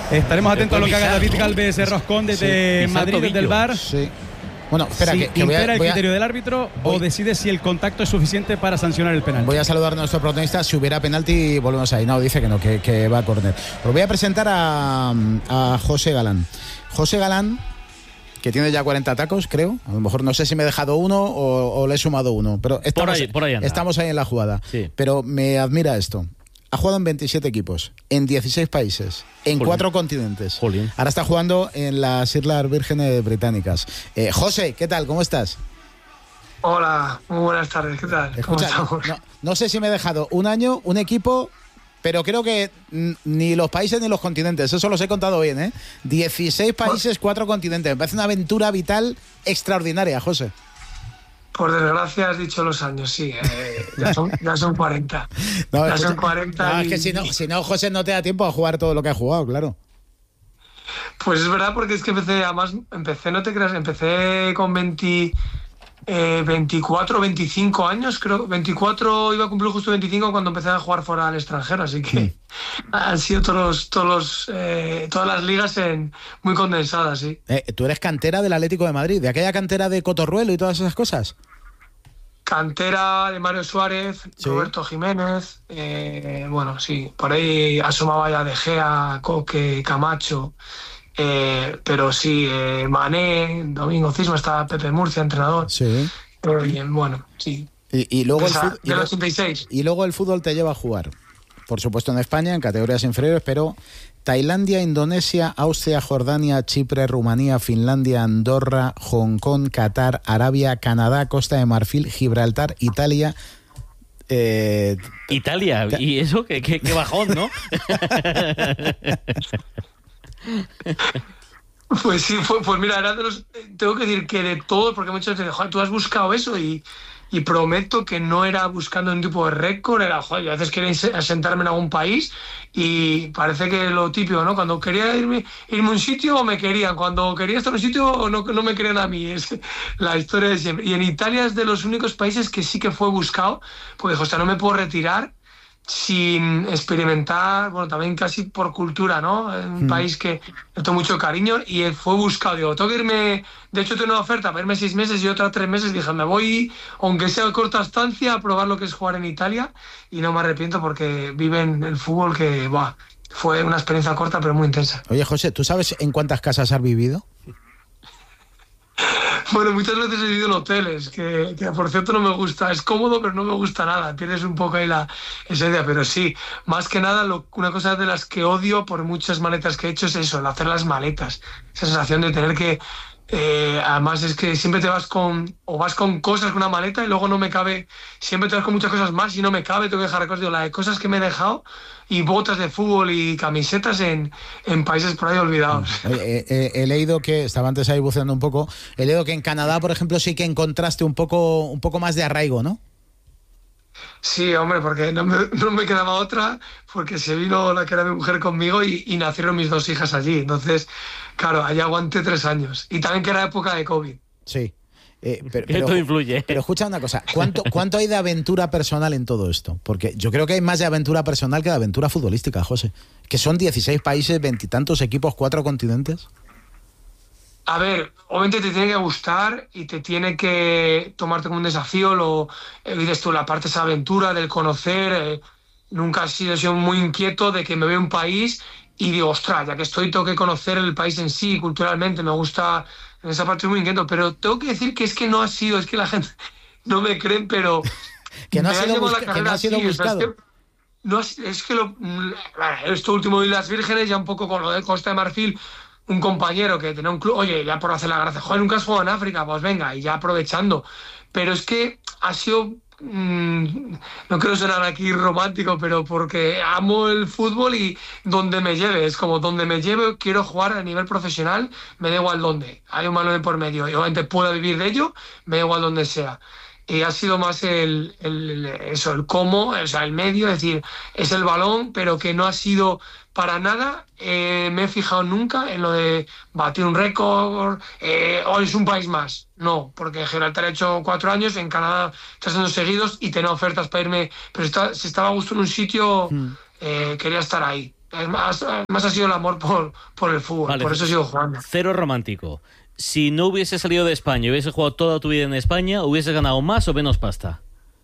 Estaremos atentos a lo que haga David Galvez Roscón desde Madrid, desde el VAR. Sí. Bueno, espera, si que impera el criterio del árbitro o decide si el contacto es suficiente para sancionar el penalti. Voy a saludar a nuestro protagonista. Si hubiera penalti, volvemos ahí. No, dice que no, que va a córner. Os voy a presentar a José Galán. José Galán, que tiene ya 40 tacos, creo. A lo mejor no sé si me he dejado uno o le he sumado uno. Pero por ahí estamos ahí en la jugada. Sí. Pero me admira esto. Ha jugado en 27 equipos, en 16 países, en 4 continentes. Jolín. Ahora está jugando en las Islas Vírgenes Británicas. José, ¿qué tal? ¿Cómo estás? Hola, muy buenas tardes, ¿qué tal? Escucha, no sé si me he dejado un año, un equipo, pero creo que ni los países ni los continentes, eso los he contado bien, ¿eh? 16 países, 4 continentes. Me parece una aventura vital extraordinaria, José. Por desgracia has dicho los años, sí, ya son 40. No, ya son 40. No, es que si no, José, no te da tiempo a jugar todo lo que has jugado, claro. Pues es verdad, porque es que empecé, no te creas, empecé con 24, 25 años, creo. 24, iba a cumplir justo 25 cuando empecé a jugar fuera al extranjero, así que han sido todas las ligas muy condensadas, sí. Tú eres cantera del Atlético de Madrid, de aquella cantera de Cotorruelo y todas esas cosas. Cantera de Mario Suárez, sí. Roberto Jiménez, bueno, sí, por ahí asomaba ya De Gea, Coque, Camacho, pero sí, Mané, Domingo Cisma, estaba Pepe Murcia, entrenador. Sí. Bien, bueno, sí. Y luego del 86. Y luego el fútbol te lleva a jugar, por supuesto en España, en categorías inferiores, pero Tailandia, Indonesia, Austria, Jordania, Chipre, Rumanía, Finlandia, Andorra, Hong Kong, Qatar, Arabia, Canadá, Costa de Marfil, Gibraltar, Italia. Italia, y eso, qué bajón, ¿no? Pues sí, pues mira, era de los, tengo que decir que de todo, porque muchas veces, joder, tú has buscado eso y prometo que no era buscando un tipo de récord, era, joder, a veces quería asentarme en algún país y parece que lo típico, ¿no? Cuando quería irme a un sitio me querían, cuando quería estar en un sitio no me querían a mí, es la historia de siempre. Y en Italia es de los únicos países que sí que fue buscado, porque dijo, o sea, no me puedo retirar sin experimentar, bueno, también casi por cultura, ¿no? Un país que le tengo mucho cariño y fue buscado. Digo, tengo que irme, de hecho tengo una oferta para irme 6 meses y otra 3 meses. Dije, me voy, aunque sea corta estancia, a probar lo que es jugar en Italia y no me arrepiento porque viven el fútbol que, fue una experiencia corta pero muy intensa. Oye, José, ¿tú sabes en cuántas casas has vivido? Bueno, muchas veces he vivido en hoteles, que por cierto no me gusta, es cómodo pero no me gusta nada, pierdes un poco ahí la esencia, pero sí, más que nada una cosa de las que odio por muchas maletas que he hecho es eso, el hacer las maletas, esa sensación de tener que, además es que siempre te vas con cosas, con una maleta y luego no me cabe, siempre te vas con muchas cosas más y no me cabe, tengo que dejar recuerdos, la de cosas que me he dejado y botas de fútbol y camisetas en países por ahí olvidados. He leído que, estaba antes ahí buceando un poco, he leído que en Canadá, por ejemplo, sí que encontraste un poco más de arraigo, ¿no? Sí, hombre, porque no me quedaba otra, porque se vino la que era mi mujer conmigo y nacieron mis 2 hijas allí. Entonces, claro, allí aguanté 3 años. Y también que era época de COVID. Sí. Pero esto influye. Pero escucha una cosa, ¿cuánto hay de aventura personal en todo esto? Porque yo creo que hay más de aventura personal que de aventura futbolística, José. Que son 16 países, 20 y tantos equipos, 4 continentes. A ver, obviamente te tiene que gustar y te tiene que tomarte como un desafío, dices tú, la parte de esa aventura, del conocer. Nunca he sido muy inquieto de que me vea un país y digo, ostras, ya que estoy, tengo que conocer el país en sí, culturalmente, me gusta, en esa parte muy inquieto, pero tengo que decir que es que no ha sido, es que la gente no me creen, pero que no ha sido buscado. Es que esto último de las Vírgenes, ya un poco con lo de Costa de Marfil, un compañero que tenía un club, oye, ya por hacer la gracia, joder, nunca has jugado en África, pues venga, y ya aprovechando. Pero es que ha sido, no quiero sonar aquí romántico, pero porque amo el fútbol y donde me lleve, es como donde me lleve, quiero jugar a nivel profesional, me da igual dónde, hay un balón de por medio, y obviamente puedo vivir de ello, me da igual donde sea. Y ha sido más el cómo, o sea, el medio, es decir, es el balón, pero que no ha sido para nada, me he fijado nunca en lo de batir un récord, hoy es un país más. No, porque Gibraltar ha hecho 4 años, en Canadá 3 años seguidos y tenía ofertas para irme, pero si estaba a gusto en un sitio, quería estar ahí. Más ha sido el amor por el fútbol, Vale, por eso sigo jugando. Cero romántico. Si no hubiese salido de España y hubiese jugado toda tu vida en España, ¿hubieses ganado más o menos pasta?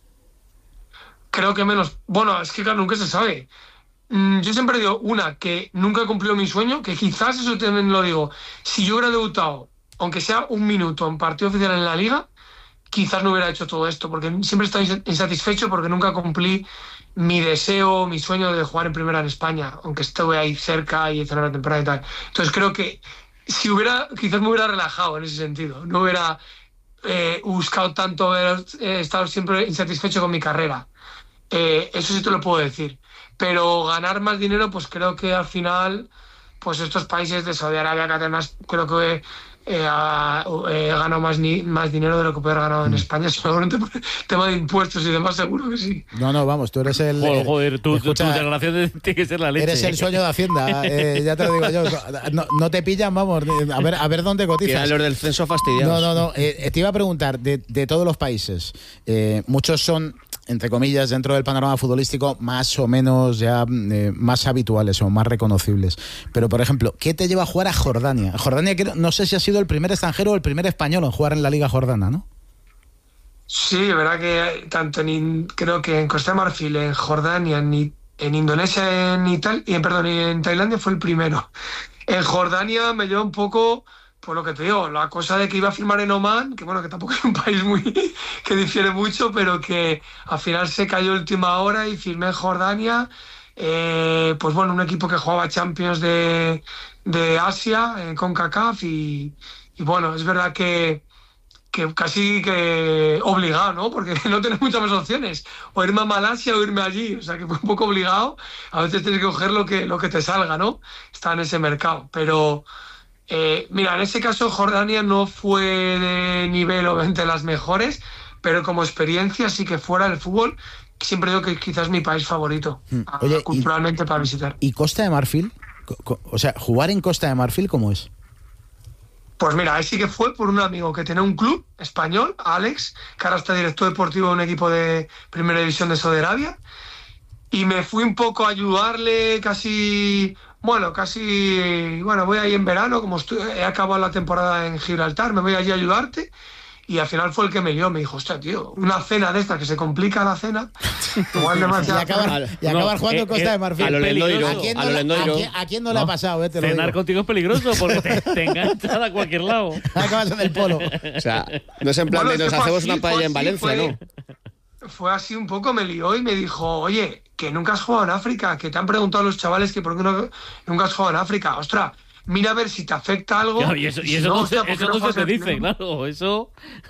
Creo que menos. Bueno, es que claro, nunca se sabe. Yo siempre digo, que nunca he cumplido mi sueño, que quizás eso también lo digo. Si yo hubiera debutado, aunque sea un minuto en partido oficial en la Liga, quizás no hubiera hecho todo esto, porque siempre estoy insatisfecho porque nunca cumplí mi deseo, mi sueño de jugar en primera en España, aunque estuve ahí cerca y hice una temporada y tal. Entonces creo que quizás me hubiera relajado en ese sentido, no hubiera buscado tanto, haber estado siempre insatisfecho con mi carrera. Eso sí te lo puedo decir. Pero ganar más dinero, pues creo que al final, pues estos países de Saudi Arabia, que además creo que he ganado más dinero de lo que pudiera haber ganado en España, seguramente por el tema de impuestos y demás, seguro que sí. No, vamos, tú eres el... Joder, tu escucha, desgracia tiene que ser la leche. Eres el sueño de Hacienda, ya te lo digo yo. No te pillan, vamos, a ver dónde cotizas. Tienen los del censo fastidiados. No. Te iba a preguntar, de todos los países, muchos son, entre comillas, dentro del panorama futbolístico, más o menos ya más habituales o más reconocibles. Pero, por ejemplo, ¿qué te lleva a jugar a Jordania? Jordania, no sé si ha sido el primer extranjero o el primer español en jugar en la Liga Jordana, ¿no? Sí, es verdad que tanto creo que en Costa de Marfil, en Jordania, en Indonesia, en Tailandia fue el primero. En Jordania me lleva un poco, por lo que te digo, la cosa de que iba a firmar en Omán, que bueno, que tampoco es un país que difiere mucho, pero que al final se cayó última hora y firmé en Jordania. Pues bueno, un equipo que jugaba Champions de Asia, con CONCACAF, y bueno, es verdad que casi que obligado, ¿no? Porque no tienes muchas más opciones. O irme a Malasia o irme allí. O sea, que fue un poco obligado. A veces tienes que coger lo que te salga, ¿no? Está en ese mercado. Pero, mira, en ese caso Jordania no fue de nivel, obviamente, las mejores, pero como experiencia sí que fuera del fútbol, siempre digo que quizás es mi país favorito. Oye, culturalmente para visitar. ¿Y Costa de Marfil? O sea, ¿jugar en Costa de Marfil cómo es? Pues mira, ahí sí que fue por un amigo que tenía un club español, Alex, que ahora está director deportivo de un equipo de primera división de Saudi Arabia, y me fui un poco a ayudarle bueno, voy ahí en verano, como he acabado la temporada en Gibraltar, me voy allí a ayudarte, y al final fue el que me dijo, hostia, tío, una cena de estas que se complica la cena, igual demasiado. y acabar jugando en Costa de Marfil. A lo Lendoiro. ¿A quién no le ha pasado? Cenar contigo es peligroso porque te enganchan a cualquier lado. Acabas en el polo. O sea, no es en plan de nos hacemos una paella en Valencia, ¿no? Fue así un poco, me lió y me dijo, oye, que nunca has jugado en África, que te han preguntado los chavales que por qué nunca has jugado en África. Ostras, mira a ver si te afecta algo. Claro, y eso no se dice, claro, eso...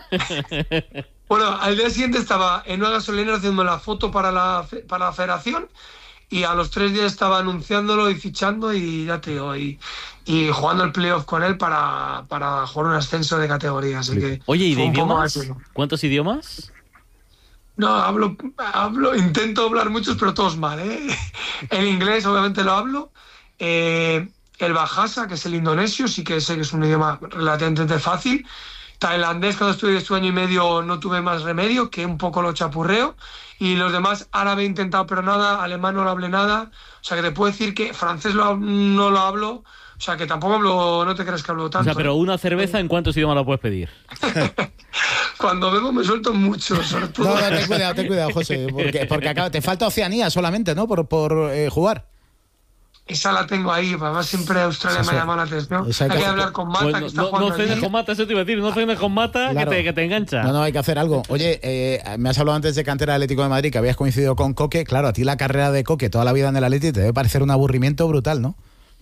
Bueno, al día siguiente estaba en una gasolinera haciendo la foto para la federación, y a los 3 días estaba anunciándolo y fichando, y ya te digo, y jugando el playoff con él para jugar un ascenso de categoría. Así que oye, ¿y de idiomas? ¿Cuántos idiomas? No, intento hablar muchos, pero todos mal, ¿eh? El inglés obviamente lo hablo. El Bahasa, que es el indonesio, sí que sé que es un idioma relativamente fácil. Tailandés, cuando estuve 1 año y medio, no tuve más remedio, que un poco lo chapurreo. Y los demás, árabe he intentado, pero nada. Alemán no lo hablé nada. O sea, que te puedo decir que francés no lo hablo. O sea, que tampoco hablo, no te creas que hablo tanto. O sea, pero una cerveza, ¿en cuántos idiomas la puedes pedir? Cuando bebo me suelto mucho, sobre todo. No, ten cuidado, José, porque acá te falta Oceanía solamente, ¿no? Por jugar. Esa la tengo ahí, además siempre Australia me ha llamado la atención. Hay que hablar con Mata, que está jugando. No cenes con Mata, eso te iba a decir, no cenes con Mata, claro, que te engancha. No, hay que hacer algo. Oye, me has hablado antes de cantera del Atlético de Madrid, que habías coincidido con Coque. Claro, a ti la carrera de Coque toda la vida en el Atlético te debe parecer un aburrimiento brutal, ¿no?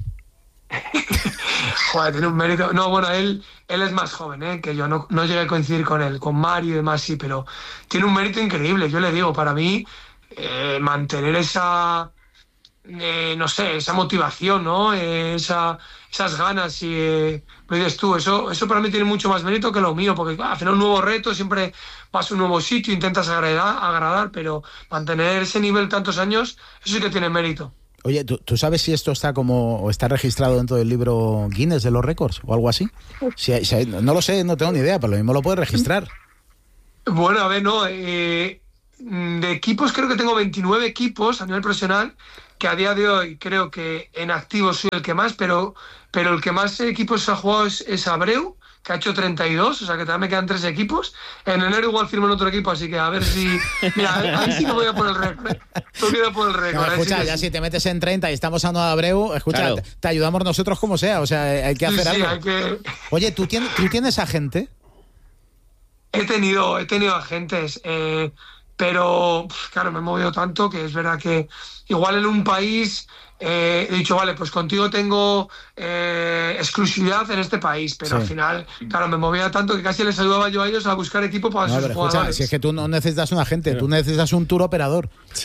Joder, tiene un mérito. No, bueno, él es más joven, que yo no llegué a coincidir con él, con Mario y demás, sí, pero tiene un mérito increíble. Yo le digo, para mí, mantener esa, no sé, esa motivación, ¿no? Esas ganas, y lo dices tú, eso para mí tiene mucho más mérito que lo mío, porque al final un nuevo reto, siempre vas a un nuevo sitio, intentas agradar, pero mantener ese nivel tantos años, eso sí que tiene mérito. Oye, ¿tú sabes si esto está registrado dentro del libro Guinness de los récords o algo así? No lo sé, no tengo ni idea, pero lo mismo lo puedes registrar. Bueno, a ver, no. de equipos creo que tengo 29 equipos a nivel profesional, que a día de hoy creo que en activo soy el que más, pero el que más equipos ha jugado es Abreu, que ha hecho 32, o sea que también me quedan 3 equipos. En enero igual firmo en otro equipo, así que a ver si... Mira, ahí sí que voy a por el récord. Tengo que ir a por el récord. No, escucha, ya si te metes en 30 y estamos hablando de Abreu, escucha, claro, te ayudamos nosotros como sea, o sea, hay que hacer algo. Hay que... Oye, ¿tú tienes agente? He tenido agentes, pero claro, me he movido tanto que es verdad que igual en un país he dicho, vale, pues contigo tengo exclusividad en este país, pero al final, claro, me movía tanto que casi les ayudaba yo a ellos a buscar equipo para sus jugadores. Escucha, si es que tú no necesitas un agente, tú necesitas un tour operador.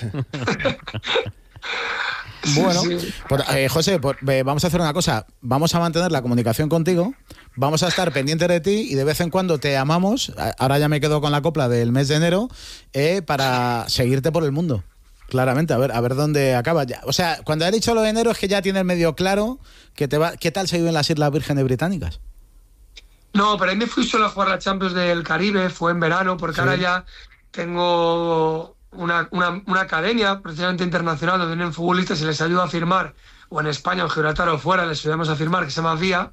Bueno, pues, José, pues, vamos a hacer una cosa. Vamos a mantener la comunicación contigo. Vamos a estar pendientes de ti y de vez en cuando te llamamos. Ahora ya me quedo con la copla del mes de enero para seguirte por el mundo. Claramente, a ver dónde acaba. Ya, o sea, cuando he dicho lo de enero es que ya tienes medio claro que te va. ¿Qué tal se vive en las Islas Vírgenes Británicas? No, pero ahí me fui solo a jugar la Champions del Caribe. Fue en verano, porque ahora ya tengo una academia precisamente internacional donde vienen futbolistas y les ayudo a firmar, o en España, o en Gibraltar o fuera, les ayudamos a firmar, que se llama VIA.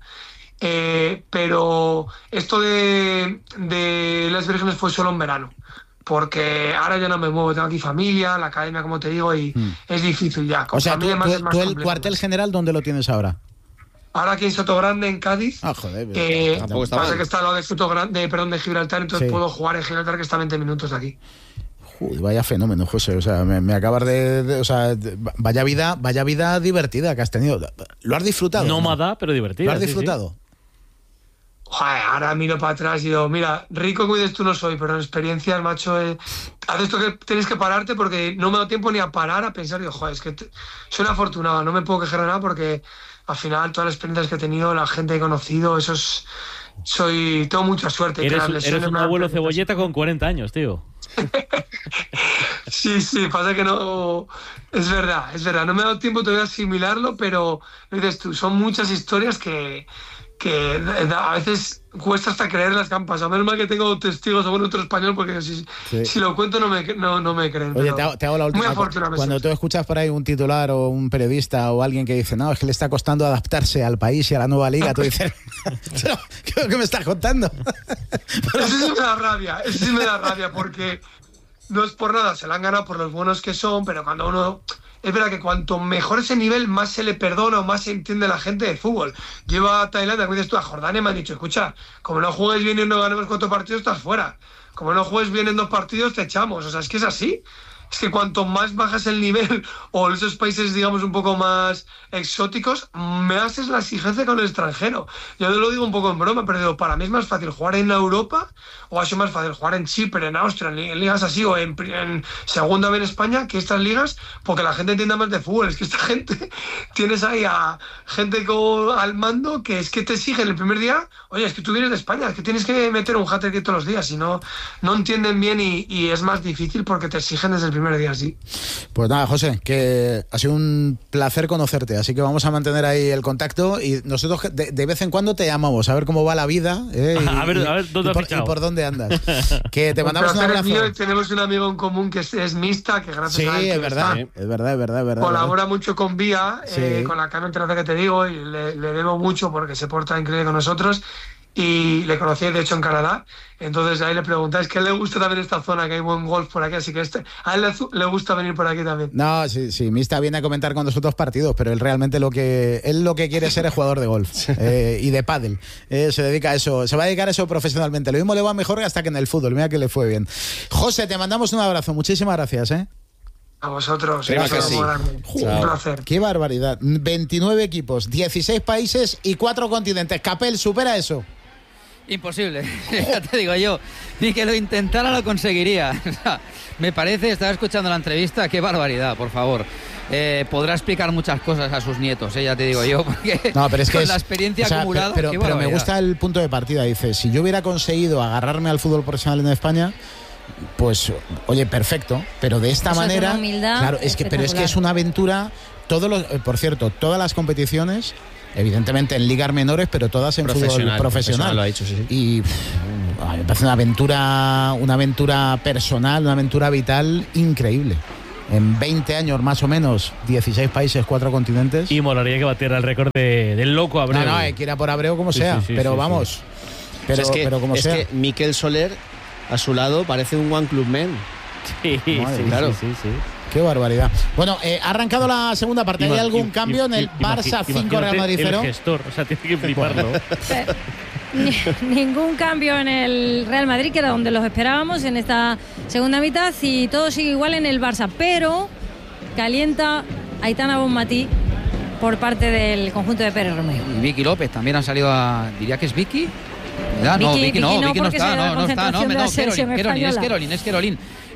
Pero esto de las Vírgenes fue solo en verano, porque ahora ya no me muevo, tengo aquí familia, la academia, como te digo, y es difícil ya. Con, o sea, tú el cuartel general, ¿dónde lo tienes ahora? Ahora aquí en Sotogrande, en Cádiz. Ah, joder. Pasa que está al lado de Sotogrande, de Gibraltar, entonces puedo jugar en Gibraltar, que está a 20 minutos de aquí. Uy, vaya fenómeno, José. O sea, me acabas o sea, vaya vida divertida que has tenido. ¿Lo has disfrutado? Nómada, ¿no? Pero divertida. ¿Lo has disfrutado? Sí. Joder, ahora miro para atrás y digo, mira, rico como dices tú no soy, pero en experiencias, macho, haces esto que tienes que pararte porque no me da tiempo ni a parar a pensar. Digo, joder, es que soy una afortunada, no me puedo quejar de nada porque al final todas las experiencias que he tenido, la gente que he conocido, tengo mucha suerte. Eres un abuelo cebolleta con 40 años, tío. Sí, pasa que no... Es verdad, no me ha dado tiempo todavía a asimilarlo, pero dices tú, son muchas historias que a veces cuesta hasta creer las campas. A menos mal que tengo testigos o otro español, porque si lo cuento no me creen. Oye, te hago la última. Muy afortunado. Cuando tú escuchas por ahí un titular o un periodista o alguien que dice, no, es que le está costando adaptarse al país y a la nueva liga, tú dices, ¿qué me estás contando? Eso sí me da rabia, porque no es por nada, se la han ganado por los buenos que son, pero cuando uno... Es verdad que cuanto mejor ese nivel, más se le perdona o más se entiende la gente de fútbol. Llevo a Tailandia, como dices tú, a Jordania, me han dicho, escucha, como no juegues bien y no ganemos 4 partidos, estás fuera. Como no juegues bien en 2 partidos, te echamos. O sea, es que es así. Es que cuanto más bajas el nivel o esos países, digamos, un poco más exóticos, me haces la exigencia con el extranjero. Yo te lo digo un poco en broma, pero digo, para mí es más fácil jugar en Europa, o ha sido más fácil jugar en Chipre, en Austria, en ligas así, o en segunda vez en España, que estas ligas, porque la gente entienda más de fútbol. Es que esta gente, tienes ahí a gente al mando que es que te exigen el primer día, oye, es que tú vienes de España, es que tienes que meter un hat-trick todos los días, si no entienden bien y es más difícil porque te exigen desde el primer día, sí. Pues nada, José, que ha sido un placer conocerte, así que vamos a mantener ahí el contacto y nosotros de vez en cuando te llamamos a ver cómo va la vida a ver ¿dónde y por dónde andas. Que te mandamos un abrazo. Mío, tenemos un amigo en común que es Mista, que gracias a él es verdad. Colabora mucho con Vía, con la Canon Terraza que te digo, y le debo mucho porque se porta increíble con nosotros. Y le conocí de hecho en Canadá, entonces ahí le preguntáis que a él le gusta también esta zona, que hay buen golf por aquí, así que a él le gusta venir por aquí también. No, sí, Mista viene a comentar con nosotros partidos, pero él realmente lo que quiere ser es jugador de golf y de pádel, se dedica a eso, se va a dedicar a eso profesionalmente. Lo mismo le va mejor hasta que en el fútbol, mira que le fue bien. José, te mandamos un abrazo, muchísimas gracias. A vosotros, sí. Un placer. Qué barbaridad, 29 equipos, 16 países y 4 continentes. Capel, supera eso. Imposible, ya te digo yo, ni que lo intentara lo conseguiría. Me parece, estaba escuchando la entrevista, qué barbaridad, por favor. Podrá explicar muchas cosas a sus nietos, ya te digo yo, porque no, pero es que con la experiencia acumulada. Pero me gusta el punto de partida, dice, si yo hubiera conseguido agarrarme al fútbol profesional en España, pues, oye, perfecto, pero de esta manera, es una humildad, claro, pero es que es una aventura, por cierto, todas las competiciones, evidentemente en ligas menores, pero todas en fútbol profesional. Lo ha dicho, sí. Y me parece una aventura personal, una aventura vital increíble. En 20 años más o menos, 16 países, 4 continentes. Y molaría que batiera el récord del loco Abreu. No, hay que ir a por Abreu como sea, pero vamos. Sí. Pero, o sea, pero como sea. Es que Mikel Soler, a su lado, parece un one club man. Sí, claro. Sí. Qué barbaridad. Bueno, ha arrancado la segunda parte. ¿Hay algún cambio en el Barça 5 Real Madrid 0? El gestor, o sea, tiene que fliparlo. Ningún cambio en el Real Madrid, que era donde los esperábamos en esta segunda mitad, y todo sigue igual en el Barça, pero calienta Aitana Bonmatí por parte del conjunto de Pérez Romero. Y Vicky López también han salido diría que es Vicky. Vicky no está, es Kerolin.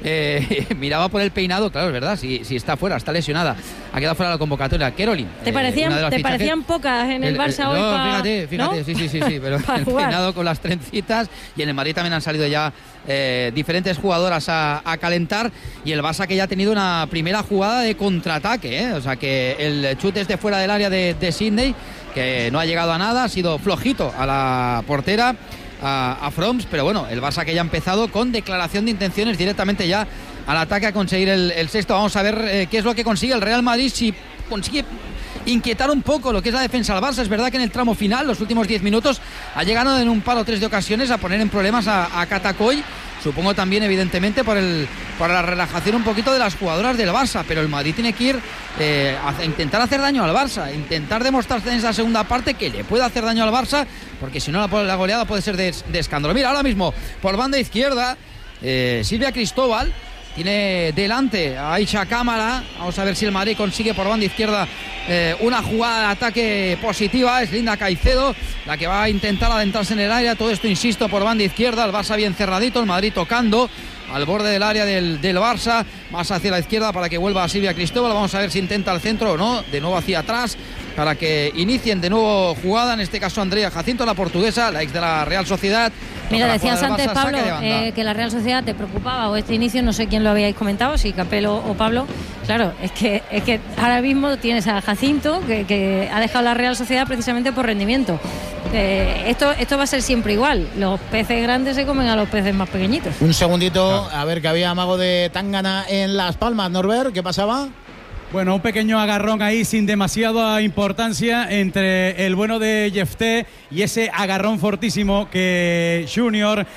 Miraba por el peinado, claro, es verdad, si está fuera, está lesionada, ha quedado fuera de la convocatoria. Kerolin. ¿Te parecían pocas en el Barça hoy? Fíjate, ¿no? sí, pero el peinado con las trencitas, y en el Madrid también han salido ya diferentes jugadoras a calentar, y el Barça que ya ha tenido una primera jugada de contraataque, o sea que el chute es de fuera del área de Sydney, que no ha llegado a nada, ha sido flojito a la portera, a Froms, pero bueno, el Barça que ya ha empezado con declaración de intenciones directamente ya al ataque a conseguir el sexto. Vamos a ver qué es lo que consigue el Real Madrid, si consigue inquietar un poco lo que es la defensa del Barça. Es verdad que en el tramo final, los últimos 10 minutos, ha llegado en un par o tres de ocasiones a poner en problemas a Catacoy. Supongo también, evidentemente, por la relajación un poquito de las jugadoras del Barça, pero el Madrid tiene que ir a intentar hacer daño al Barça, intentar demostrarse en esa segunda parte que le puede hacer daño al Barça, porque si no la goleada puede ser de escándalo. Mira, ahora mismo, por banda izquierda, Silvia Cristóbal tiene delante a Aisha Cámara. Vamos a ver si el Madrid consigue por banda izquierda una jugada de ataque positiva. Es Linda Caicedo la que va a intentar adentrarse en el área. Todo esto, insisto, por banda izquierda. El Barça bien cerradito, el Madrid tocando al borde del área del Barça, más hacia la izquierda para que vuelva a Silvia Cristóbal. Vamos a ver si intenta el centro o no, de nuevo hacia atrás para que inicien de nuevo jugada, en este caso Andrea Jacinto, la portuguesa, la ex de la Real Sociedad. Mira, decías antes, Pablo, que la Real Sociedad te preocupaba, o este inicio, no sé quién lo habíais comentado, si Capello o Pablo. Claro, es que ahora mismo tienes a Jacinto, que ha dejado la Real Sociedad precisamente por rendimiento. Esto va a ser siempre igual. Los peces grandes se comen a los peces más pequeñitos. Un segundito, a ver, que había amago de Tangana en Las Palmas. Norbert, ¿qué pasaba? Bueno, un pequeño agarrón ahí sin demasiada importancia entre el bueno de Jefté y ese agarrón fortísimo que Junior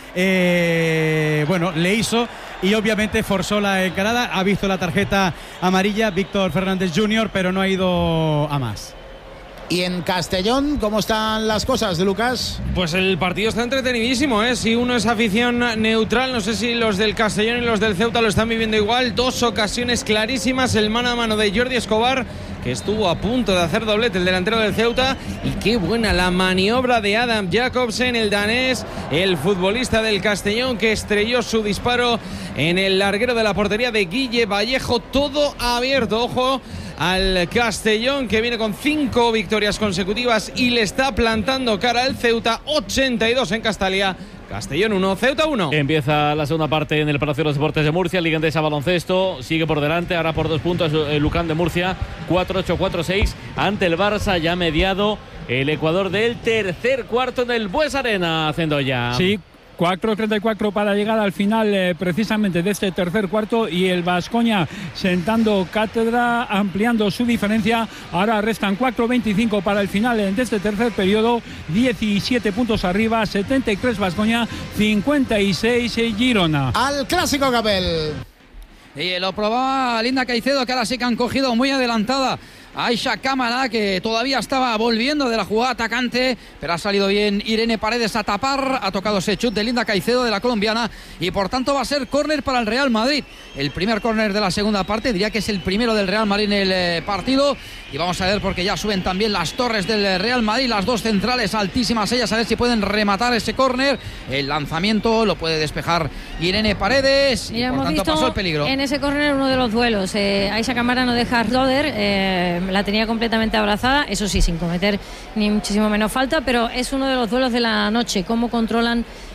le hizo, y obviamente forzó la encarada. Ha visto la tarjeta amarilla Víctor Fernández Jr., pero no ha ido a más. Y en Castellón, ¿cómo están las cosas, de Lucas? Pues el partido está entretenidísimo, ¿eh? Si uno es afición neutral, no sé si los del Castellón y los del Ceuta lo están viviendo igual. Dos ocasiones clarísimas, el mano a mano de Jordi Escobar, que estuvo a punto de hacer doblete, el delantero del Ceuta, y qué buena la maniobra de Adam Jacobsen, el danés, el futbolista del Castellón, que estrelló su disparo en el larguero de la portería de Guille Vallejo. Todo abierto, ojo al Castellón, que viene con 5 victorias consecutivas y le está plantando cara al Ceuta. 82 en Castalia. Castellón 1, Ceuta 1. Empieza la segunda parte en el Palacio de los Deportes de Murcia. Liga Endesa Baloncesto sigue por delante, ahora por 2 puntos el Lucan de Murcia, 4-8, 4-6 ante el Barça, ya mediado el Ecuador del tercer cuarto en el Bues Arena, haciendo ya. Sí, 4:34 para llegar al final precisamente de este tercer cuarto, y el Baskonia sentando cátedra, ampliando su diferencia. Ahora restan 4:25 para el final de este tercer periodo, 17 puntos arriba, 73 Baskonia, 56 Girona. Al clásico, Capel. Y lo probaba Linda Caicedo, que ahora sí que han cogido muy adelantada Aisha Cámara, que todavía estaba volviendo de la jugada atacante, pero ha salido bien Irene Paredes a tapar. Ha tocado ese chut de Linda Caicedo, de la colombiana, y por tanto va a ser córner para el Real Madrid. El primer córner de la segunda parte, diría que es el primero del Real Madrid en el partido. Y vamos a ver, porque ya suben también las torres del Real Madrid, las dos centrales altísimas ellas, a ver si pueden rematar ese córner. El lanzamiento lo puede despejar Irene Paredes. Mira, y por tanto pasó el peligro. En ese córner uno de los duelos. Aisha Cámara no deja a Roder, la tenía completamente abrazada, eso sí, sin cometer ni muchísimo menos falta, pero es uno de los duelos de la noche. Cómo controlan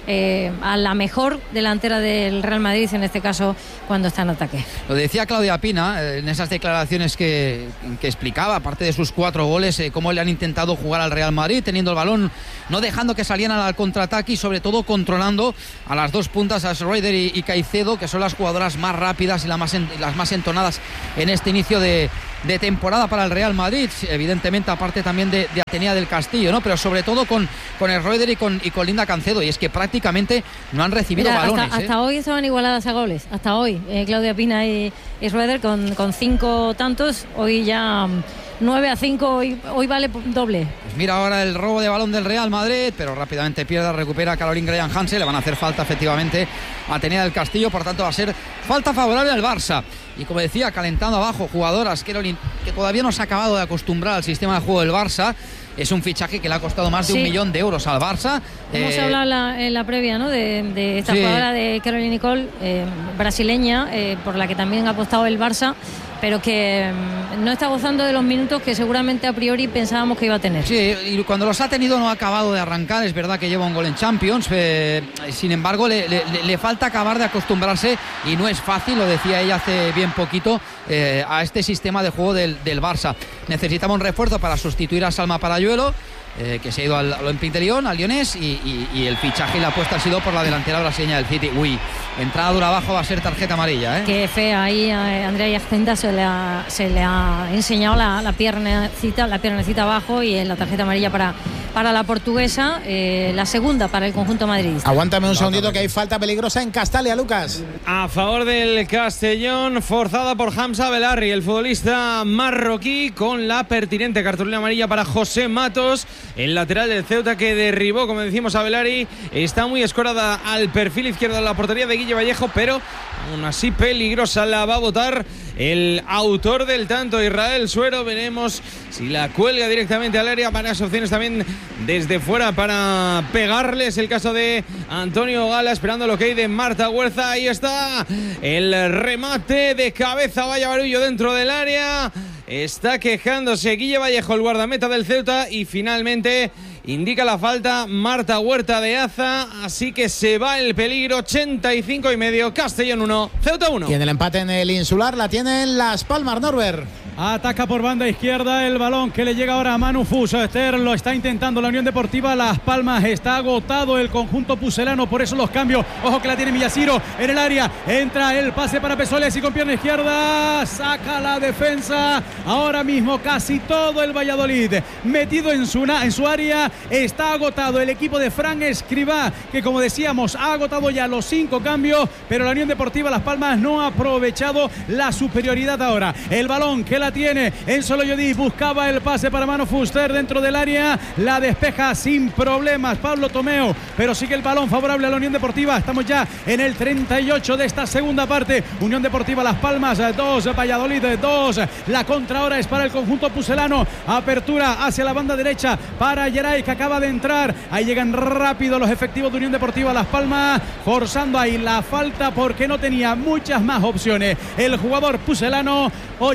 a la mejor delantera del Real Madrid, en este caso cuando está en ataque. Lo decía Claudia Pina en esas declaraciones que explicaba, aparte de sus 4 goles, cómo le han intentado jugar al Real Madrid, teniendo el balón, no dejando que salieran al contraataque y sobre todo controlando a las 2 puntas, a Schroeder y Caicedo, que son las jugadoras más rápidas y las más entonadas en este inicio de temporada para el Real Madrid, evidentemente aparte también de Atenea del Castillo, ¿no? Pero sobre todo con Schroeder y con Linda Caicedo, y es que prácticamente no han recibido balones. Hasta hoy estaban igualadas a goles, hasta hoy, Claudia Pina y Schroeder con 5 tantos, hoy ya 9-5, hoy vale doble. Pues mira ahora el robo de balón del Real Madrid, pero rápidamente pierde, recupera Caroline Graham Hansen, le van a hacer falta efectivamente a Atenea del Castillo, por tanto va a ser falta favorable al Barça. Y como decía, calentando abajo jugadoras, Caroline, que todavía no se ha acabado de acostumbrar al sistema de juego del Barça. Es un fichaje que le ha costado más de 1 millón de euros al Barça. Hemos hablado en la previa, ¿no? de esta jugadora de Caroline Nicole, brasileña, por la que también ha apostado el Barça, pero que no está gozando de los minutos que seguramente a priori pensábamos que iba a tener. Sí, y cuando los ha tenido no ha acabado de arrancar. Es verdad que lleva un gol en Champions, sin embargo le falta acabar de acostumbrarse, y no es fácil, lo decía ella hace bien poquito, a este sistema de juego del Barça. Necesitaba un refuerzo para sustituir a Salma Parayuelo, que se ha ido al Olympique de Lyon, al Lyonés, y el fichaje y la apuesta ha sido por la delantera brasileña del City. Entrada dura abajo, va a ser tarjeta amarilla, ¿eh? Qué fea ahí a Andrea Yacenta, se le ha enseñado la piernecita abajo, y en la tarjeta amarilla para la portuguesa, la segunda para el conjunto madridista. Aguántame un segundito, que hay falta peligrosa en Castalia, Lucas. A favor del Castellón, forzada por Hamza Belarri, el futbolista marroquí, con la pertinente cartulina amarilla para José Matos, el lateral del Ceuta, que derribó, como decimos, a Belarri. Está muy escorada al perfil izquierdo de la portería de Guille Vallejo, pero aún así peligrosa, la va a botar el autor del tanto, Israel Suero. Veremos si la cuelga directamente al área. Varias opciones también desde fuera para pegarles. El caso de Antonio Gala, esperando lo que hay de Marta Huerza. Ahí está el remate de cabeza, vaya barullo dentro del área. Está quejándose Guille Vallejo, el guardameta del Ceuta, y finalmente indica la falta Marta Huerta de Aza, así que se va el peligro. 85,5, Castellón 1, Ceuta 1. Y en el empate en el Insular la tienen Las Palmas, Norbert. Ataca por banda izquierda el balón que le llega ahora a Manu Fuster. Lo está intentando la Unión Deportiva Las Palmas. Está agotado el conjunto pucelano, por eso los cambios. Ojo que la tiene Millaciro en el área. Entra el pase para Pesoles y con pierna izquierda saca la defensa. Ahora mismo casi todo el Valladolid metido en su área. Está agotado el equipo de Fran Escribá, que como decíamos ha agotado ya los 5 cambios, pero la Unión Deportiva Las Palmas no ha aprovechado la superioridad ahora. El balón que la tiene en Soloyodí, buscaba el pase para Manu Fuster dentro del área, la despeja sin problemas Pablo Tomeo, pero sigue el balón favorable a la Unión Deportiva. Estamos ya en el 38 de esta segunda parte. Unión Deportiva Las Palmas 2, Valladolid 2. La contra ahora es para el conjunto pucelano. Apertura hacia la banda derecha para Geray, que acaba de entrar. Ahí llegan rápido los efectivos de Unión Deportiva Las Palmas, forzando ahí la falta porque no tenía muchas más opciones el jugador pucelano.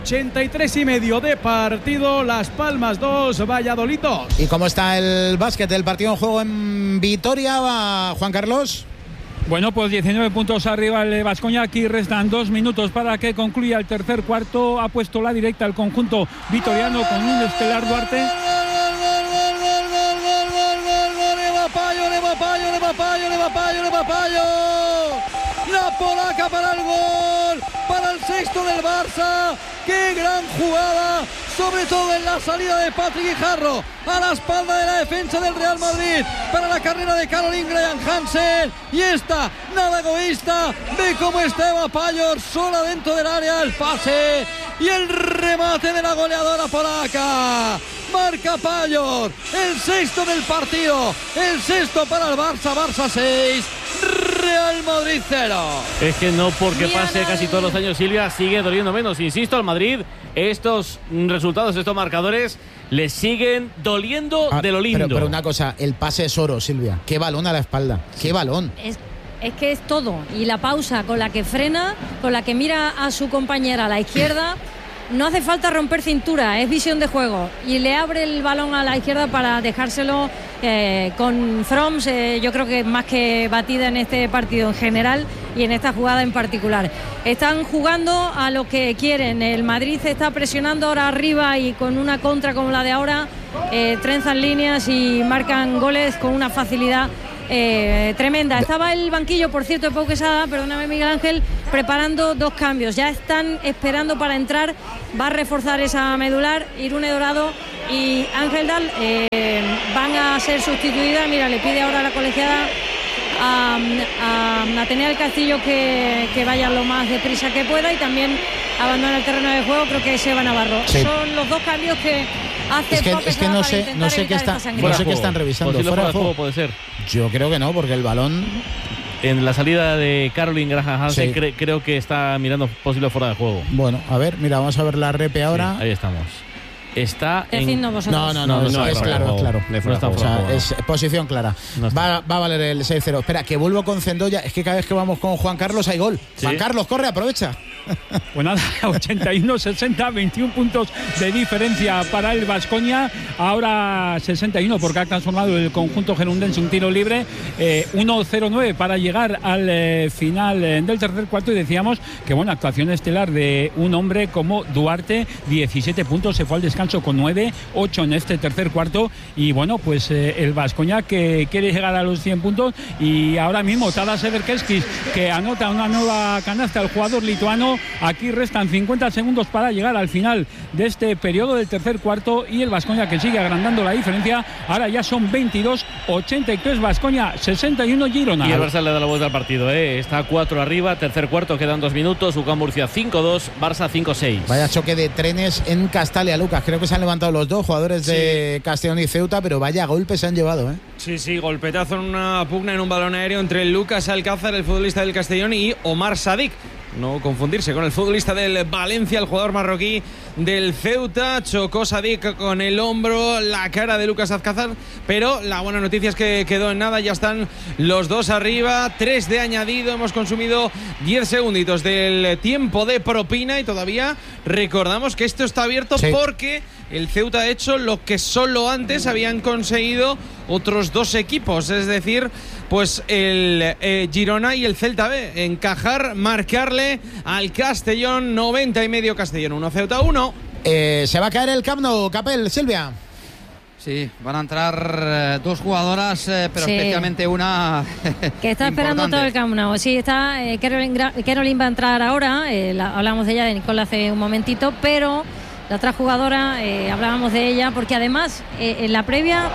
83,5 de partido, Las Palmas 2, Valladolid 2. ¿Y cómo está el básquet del partido en juego en Vitoria, Juan Carlos? Bueno, pues 19 puntos arriba el Baskonia. Aquí restan 2 minutos para que concluya el tercer cuarto. Ha puesto la directa al conjunto vitoriano con un Estelar Duarte. La polaca para el gol, para el sexto del Barça. ¡Qué gran jugada! Sobre todo en la salida de Patrick Guijarro a la espalda de la defensa del Real Madrid para la carrera de Caroline Graham Hansen. Y esta, nada egoísta, ve cómo está Eva Payor sola dentro del área. El pase y el remate de la goleadora polaca. Marca Payor, el sexto del partido, el sexto para el Barça. Barça 6, Real Madrid 0. Es que no porque pase casi todos los años, Silvia, sigue doliendo menos. Insisto, al Madrid estos resultados, estos marcadores le siguen doliendo de lo lindo. Pero una cosa, el pase es oro, Silvia. Qué balón a la espalda, qué balón. Es que es todo. Y la pausa con la que frena, con la que mira a su compañera a la izquierda. no hace falta romper cintura, es visión de juego y le abre el balón a la izquierda para dejárselo con Froms. Yo creo que más que batida en este partido en general y en esta jugada en particular. Están jugando a lo que quieren. El Madrid está presionando ahora arriba y con una contra como la de ahora trenzan líneas y marcan goles con una facilidad tremenda. Estaba el banquillo, por cierto, de Pau Quesada, perdóname Miguel Ángel, preparando 2 cambios. Ya están esperando para entrar. Va a reforzar esa medular. Irune Dorado y Ángel Dal van a ser sustituidas. Mira, le pide ahora a la colegiada a Atenea del Castillo que vaya lo más deprisa que pueda y también abandona el terreno de juego. Creo que es Eva Navarro. Sí. Son los 2 cambios que hace es que no sé qué están revisando. Fuera de juego puede ser. Yo creo que no, porque el balón en la salida de Caroline Graham Hansen creo que está mirando posible fuera de juego. Bueno, a ver, mira, vamos a ver la repe ahora. Sí, ahí estamos. Está no, es claro. O sea, es posición clara. Va a valer el 6-0. Espera, que vuelvo con Zendoya. Es que cada vez que vamos con Juan Carlos hay gol. ¿Sí? Juan Carlos, corre, aprovecha. Pues nada, 81-60, 21 puntos de diferencia para el Baskonia. Ahora 61 porque ha transformado el conjunto gerundense un tiro libre. 1-0-9 para llegar al final del tercer cuarto. Y decíamos que buena actuación estelar de un hombre como Duarte. 17 puntos, se fue al descanso con 9, 8 en este tercer cuarto. Y bueno, pues el Baskonia que quiere llegar a los 100 puntos. Y ahora mismo Tadas Severkeskis, que anota una nueva canasta al jugador lituano. Aquí restan 50 segundos para llegar al final de este periodo del tercer cuarto y el Baskonia que sigue agrandando la diferencia. Ahora ya son 22, 83 Baskonia, 61 Girona. Y el Barça le da la vuelta al partido, está 4 arriba, tercer cuarto, quedan 2 minutos. UCAM Murcia 5-2, Barça 5-6. Vaya choque de trenes en Castalia, Lucas. Creo que se han levantado los 2 jugadores de Castellón y Ceuta, pero vaya golpes se han llevado, Sí, golpetazo en una pugna en un balón aéreo entre Lucas Alcázar, el futbolista del Castellón, y Omar Sadik. No confundirse con el futbolista del Valencia, el jugador marroquí del Ceuta. Chocó Sadik con el hombro la cara de Lucas Alcázar, pero la buena noticia es que quedó en nada. Ya están los 2 arriba, 3 de añadido. Hemos consumido 10 segunditos del tiempo de propina y todavía recordamos que esto está abierto porque el Ceuta ha hecho lo que solo antes habían conseguido otros 2 equipos, es decir, pues el Girona y el Celta B, encajar, marcarle al Castellón. 90,5 Castellón 1, Ceuta 1. Se va a caer el Camp Nou, Capel, Silvia. Sí, van a entrar 2 jugadoras, pero especialmente una que está esperando todo el Camp Nou. Sí, está Caroline va a entrar ahora, hablamos de ella, de Nicole, hace un momentito, pero la otra jugadora, hablábamos de ella, porque además en la previa...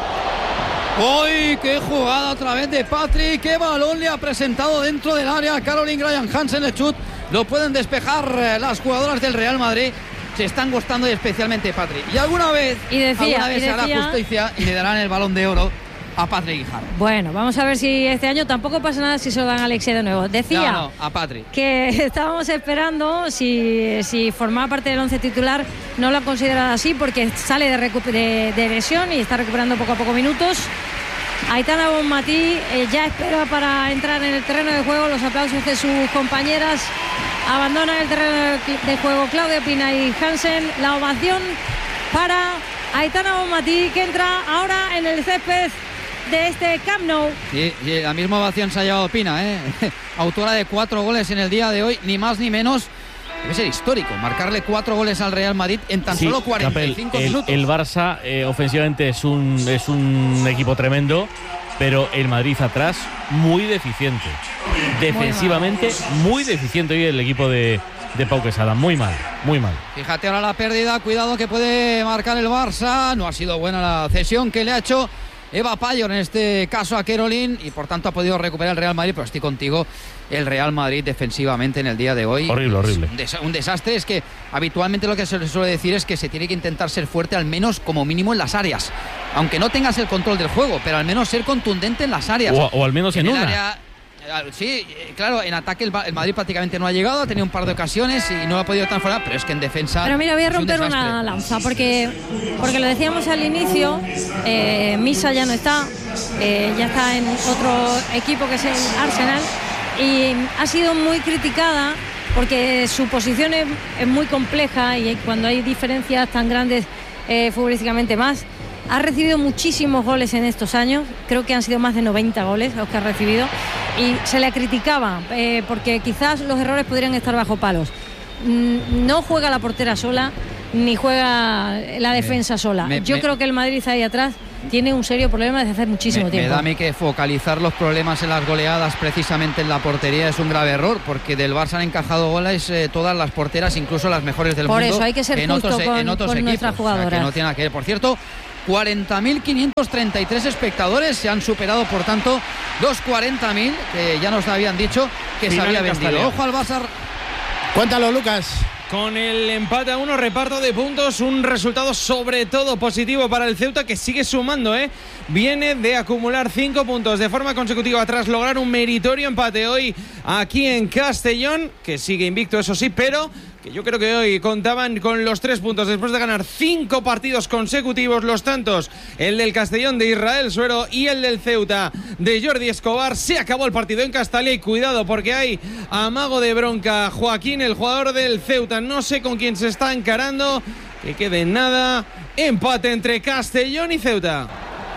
¡Uy! ¡Qué jugada otra vez de Patrick! ¡Qué balón le ha presentado dentro del área! Caroline Graham Hansen, el chut. Lo pueden despejar las jugadoras del Real Madrid. Se están gustando, y especialmente Patrick. Y alguna vez se hará justicia y le darán el balón de oro a Patrick Guijarro. Bueno, vamos a ver si este año tampoco pasa nada si se lo dan a Alexia de nuevo. Decía a Patrick que estábamos esperando si formaba parte del 11 titular. No lo han considerado así porque sale de lesión y está recuperando poco a poco minutos. Aitana Bonmatí ya espera para entrar en el terreno de juego. Los aplausos de sus compañeras. Abandonan el terreno de juego Claudia Pina y Hansen. La ovación para Aitana Bonmatí, que entra ahora en el césped de este Camp Nou. Sí, y la misma ovación se ha llevado Pina, autora de 4 goles en el día de hoy, ni más ni menos. Debe ser histórico, marcarle 4 goles al Real Madrid en tan solo 45 minutos. El Barça ofensivamente es un equipo tremendo, pero el Madrid atrás muy deficiente. Defensivamente muy deficiente hoy el equipo de Pau Quesada, muy mal. Fíjate ahora la pérdida, cuidado que puede marcar el Barça. No ha sido buena la cesión que le ha hecho Eva Payor en este caso a Caroline, y por tanto ha podido recuperar el Real Madrid, pero estoy contigo, el Real Madrid defensivamente en el día de hoy horrible. Un desastre. Es que habitualmente lo que se suele decir es que se tiene que intentar ser fuerte, al menos como mínimo en las áreas, aunque no tengas el control del juego, pero al menos ser contundente en las áreas, o al menos en una área. Sí, claro, en ataque el Madrid prácticamente no ha llegado, ha tenido un par de ocasiones y no ha podido transformar, pero es que en defensa... Pero mira, voy a romper una lanza, porque lo decíamos al inicio, Misa ya no está, ya está en otro equipo que es el Arsenal, y ha sido muy criticada porque su posición es muy compleja y cuando hay diferencias tan grandes futbolísticamente más. Ha recibido muchísimos goles en estos años, creo que han sido más de 90 goles los que ha recibido, y se le criticaba porque quizás los errores podrían estar bajo palos. No juega la portera sola, ni juega la defensa sola. Yo creo que el Madrid ahí atrás tiene un serio problema desde hace muchísimo tiempo. Me da a mí que focalizar los problemas en las goleadas precisamente en la portería es un grave error, porque del Barça han encajado goles todas las porteras, incluso las mejores del mundo. Por eso hay que ser justo con nuestras jugadoras. O sea, que no tiene nada que ver. Por cierto, 40.533 espectadores, se han superado por tanto los 40.000 que ya nos habían dicho que se había vendido. Ojo al Barça. Cuéntalo, Lucas. Con el empate a 1, reparto de puntos, un resultado sobre todo positivo para el Ceuta, que sigue sumando, viene de acumular 5 puntos de forma consecutiva tras lograr un meritorio empate hoy aquí en Castellón, que sigue invicto, eso sí, pero que yo creo que hoy contaban con los 3 puntos después de ganar 5 partidos consecutivos, los tantos, el del Castellón de Israel Suero y el del Ceuta de Jordi Escobar. Se acabó el partido en Castalia y cuidado porque hay amago de bronca. Joaquín, el jugador del Ceuta, no sé con quién se está encarando, que quede en nada, empate entre Castellón y Ceuta.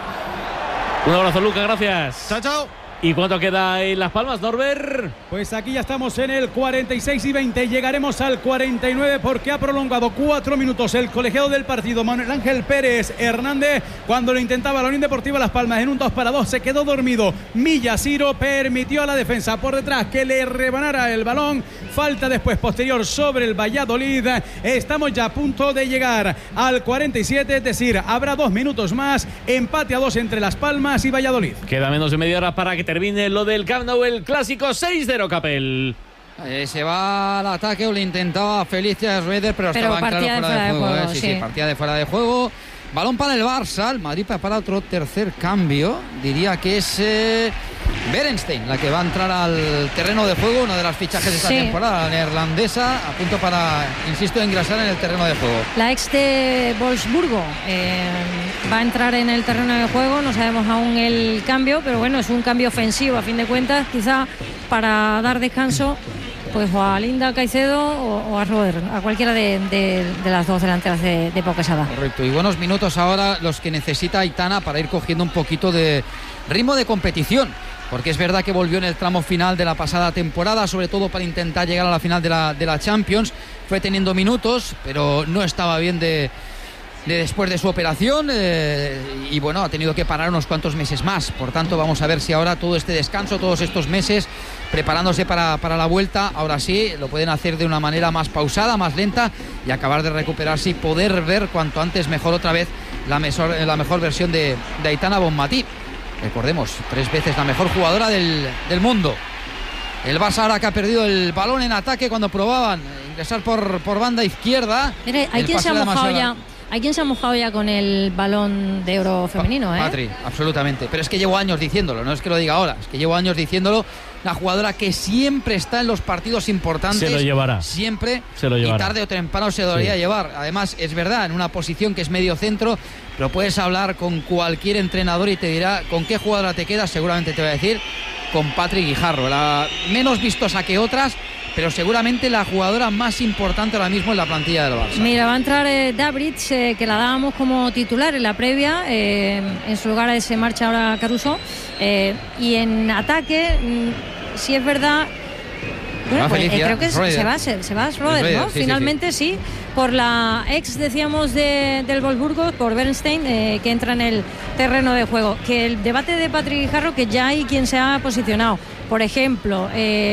Un abrazo, Lucas, gracias. Chao, chao. ¿Y cuánto queda en Las Palmas, Norbert? Pues aquí ya estamos en el 46 y 20. Llegaremos al 49 porque ha prolongado 4 minutos el colegiado del partido, Manuel Ángel Pérez Hernández. Cuando lo intentaba la Unión Deportiva Las Palmas en un 2-2, se quedó dormido. Millaciro permitió a la defensa por detrás que le rebanara el balón. Falta después posterior sobre el Valladolid. Estamos ya a punto de llegar al 47, es decir, habrá 2 minutos más. Empate a 2 entre Las Palmas y Valladolid. Queda menos de media hora para que termine lo del Camp Nou, el clásico 6-0, Capel. Se va al ataque, o le intentaba Felicia Schroeder, pero estaba en claro fuera de juego. Sí, partida de fuera de juego. Balón para el Barça. El Madrid prepara otro tercer cambio. Diría que es Berenstein la que va a entrar al terreno de juego, una de las fichajes de esta temporada, la neerlandesa, a punto para, insisto, ingresar en el terreno de juego. La ex de Wolfsburgo va a entrar en el terreno de juego, no sabemos aún el cambio, pero bueno, es un cambio ofensivo a fin de cuentas, quizá para dar descanso pues o a Linda Caicedo o a Robert, a cualquiera de las dos delanteras de Pau Quesada. Correcto, y buenos minutos ahora los que necesita Aitana para ir cogiendo un poquito de ritmo de competición, porque es verdad que volvió en el tramo final de la pasada temporada, sobre todo para intentar llegar a la final de la Champions. Fue teniendo minutos, pero no estaba bien de después de su operación, y bueno, ha tenido que parar unos cuantos meses más. Por tanto, vamos a ver si ahora todo este descanso, todos estos meses preparándose para la vuelta, ahora sí lo pueden hacer de una manera más pausada, más lenta, y acabar de recuperarse y poder ver cuanto antes mejor otra vez la mejor versión de Aitana Bonmatí. Recordemos, 3 veces la mejor jugadora del mundo. El Barça ahora que ha perdido el balón en ataque cuando probaban ingresar por banda izquierda. Mire, hay quien se ha mojado ya. Hay quien se ha mojado ya con el balón de oro femenino, Patri, absolutamente. Pero es que llevo años diciéndolo, no es que lo diga ahora, es que llevo años diciéndolo. Una jugadora que siempre está en los partidos importantes. Se lo llevará. Siempre. Se lo llevará. Y tarde o temprano se debería llevar. Además, es verdad, en una posición que es medio centro, pero puedes hablar con cualquier entrenador y te dirá con qué jugadora te quedas. Seguramente te va a decir con Patri Guijarro. La menos vistosa que otras, pero seguramente la jugadora más importante ahora mismo en la plantilla del Barça. Mira, va a entrar Dabrich, que la dábamos como titular en la previa, en su lugar se marcha ahora Caruso, y en ataque, si es verdad, bueno, pues, creo que se va Schroeder, ¿no? Finalmente sí, por la ex, decíamos, del Wolfsburgo, por Bernstein, que entra en el terreno de juego. Que el debate de Patrick Guijarro, que ya hay quien se ha posicionado, por ejemplo,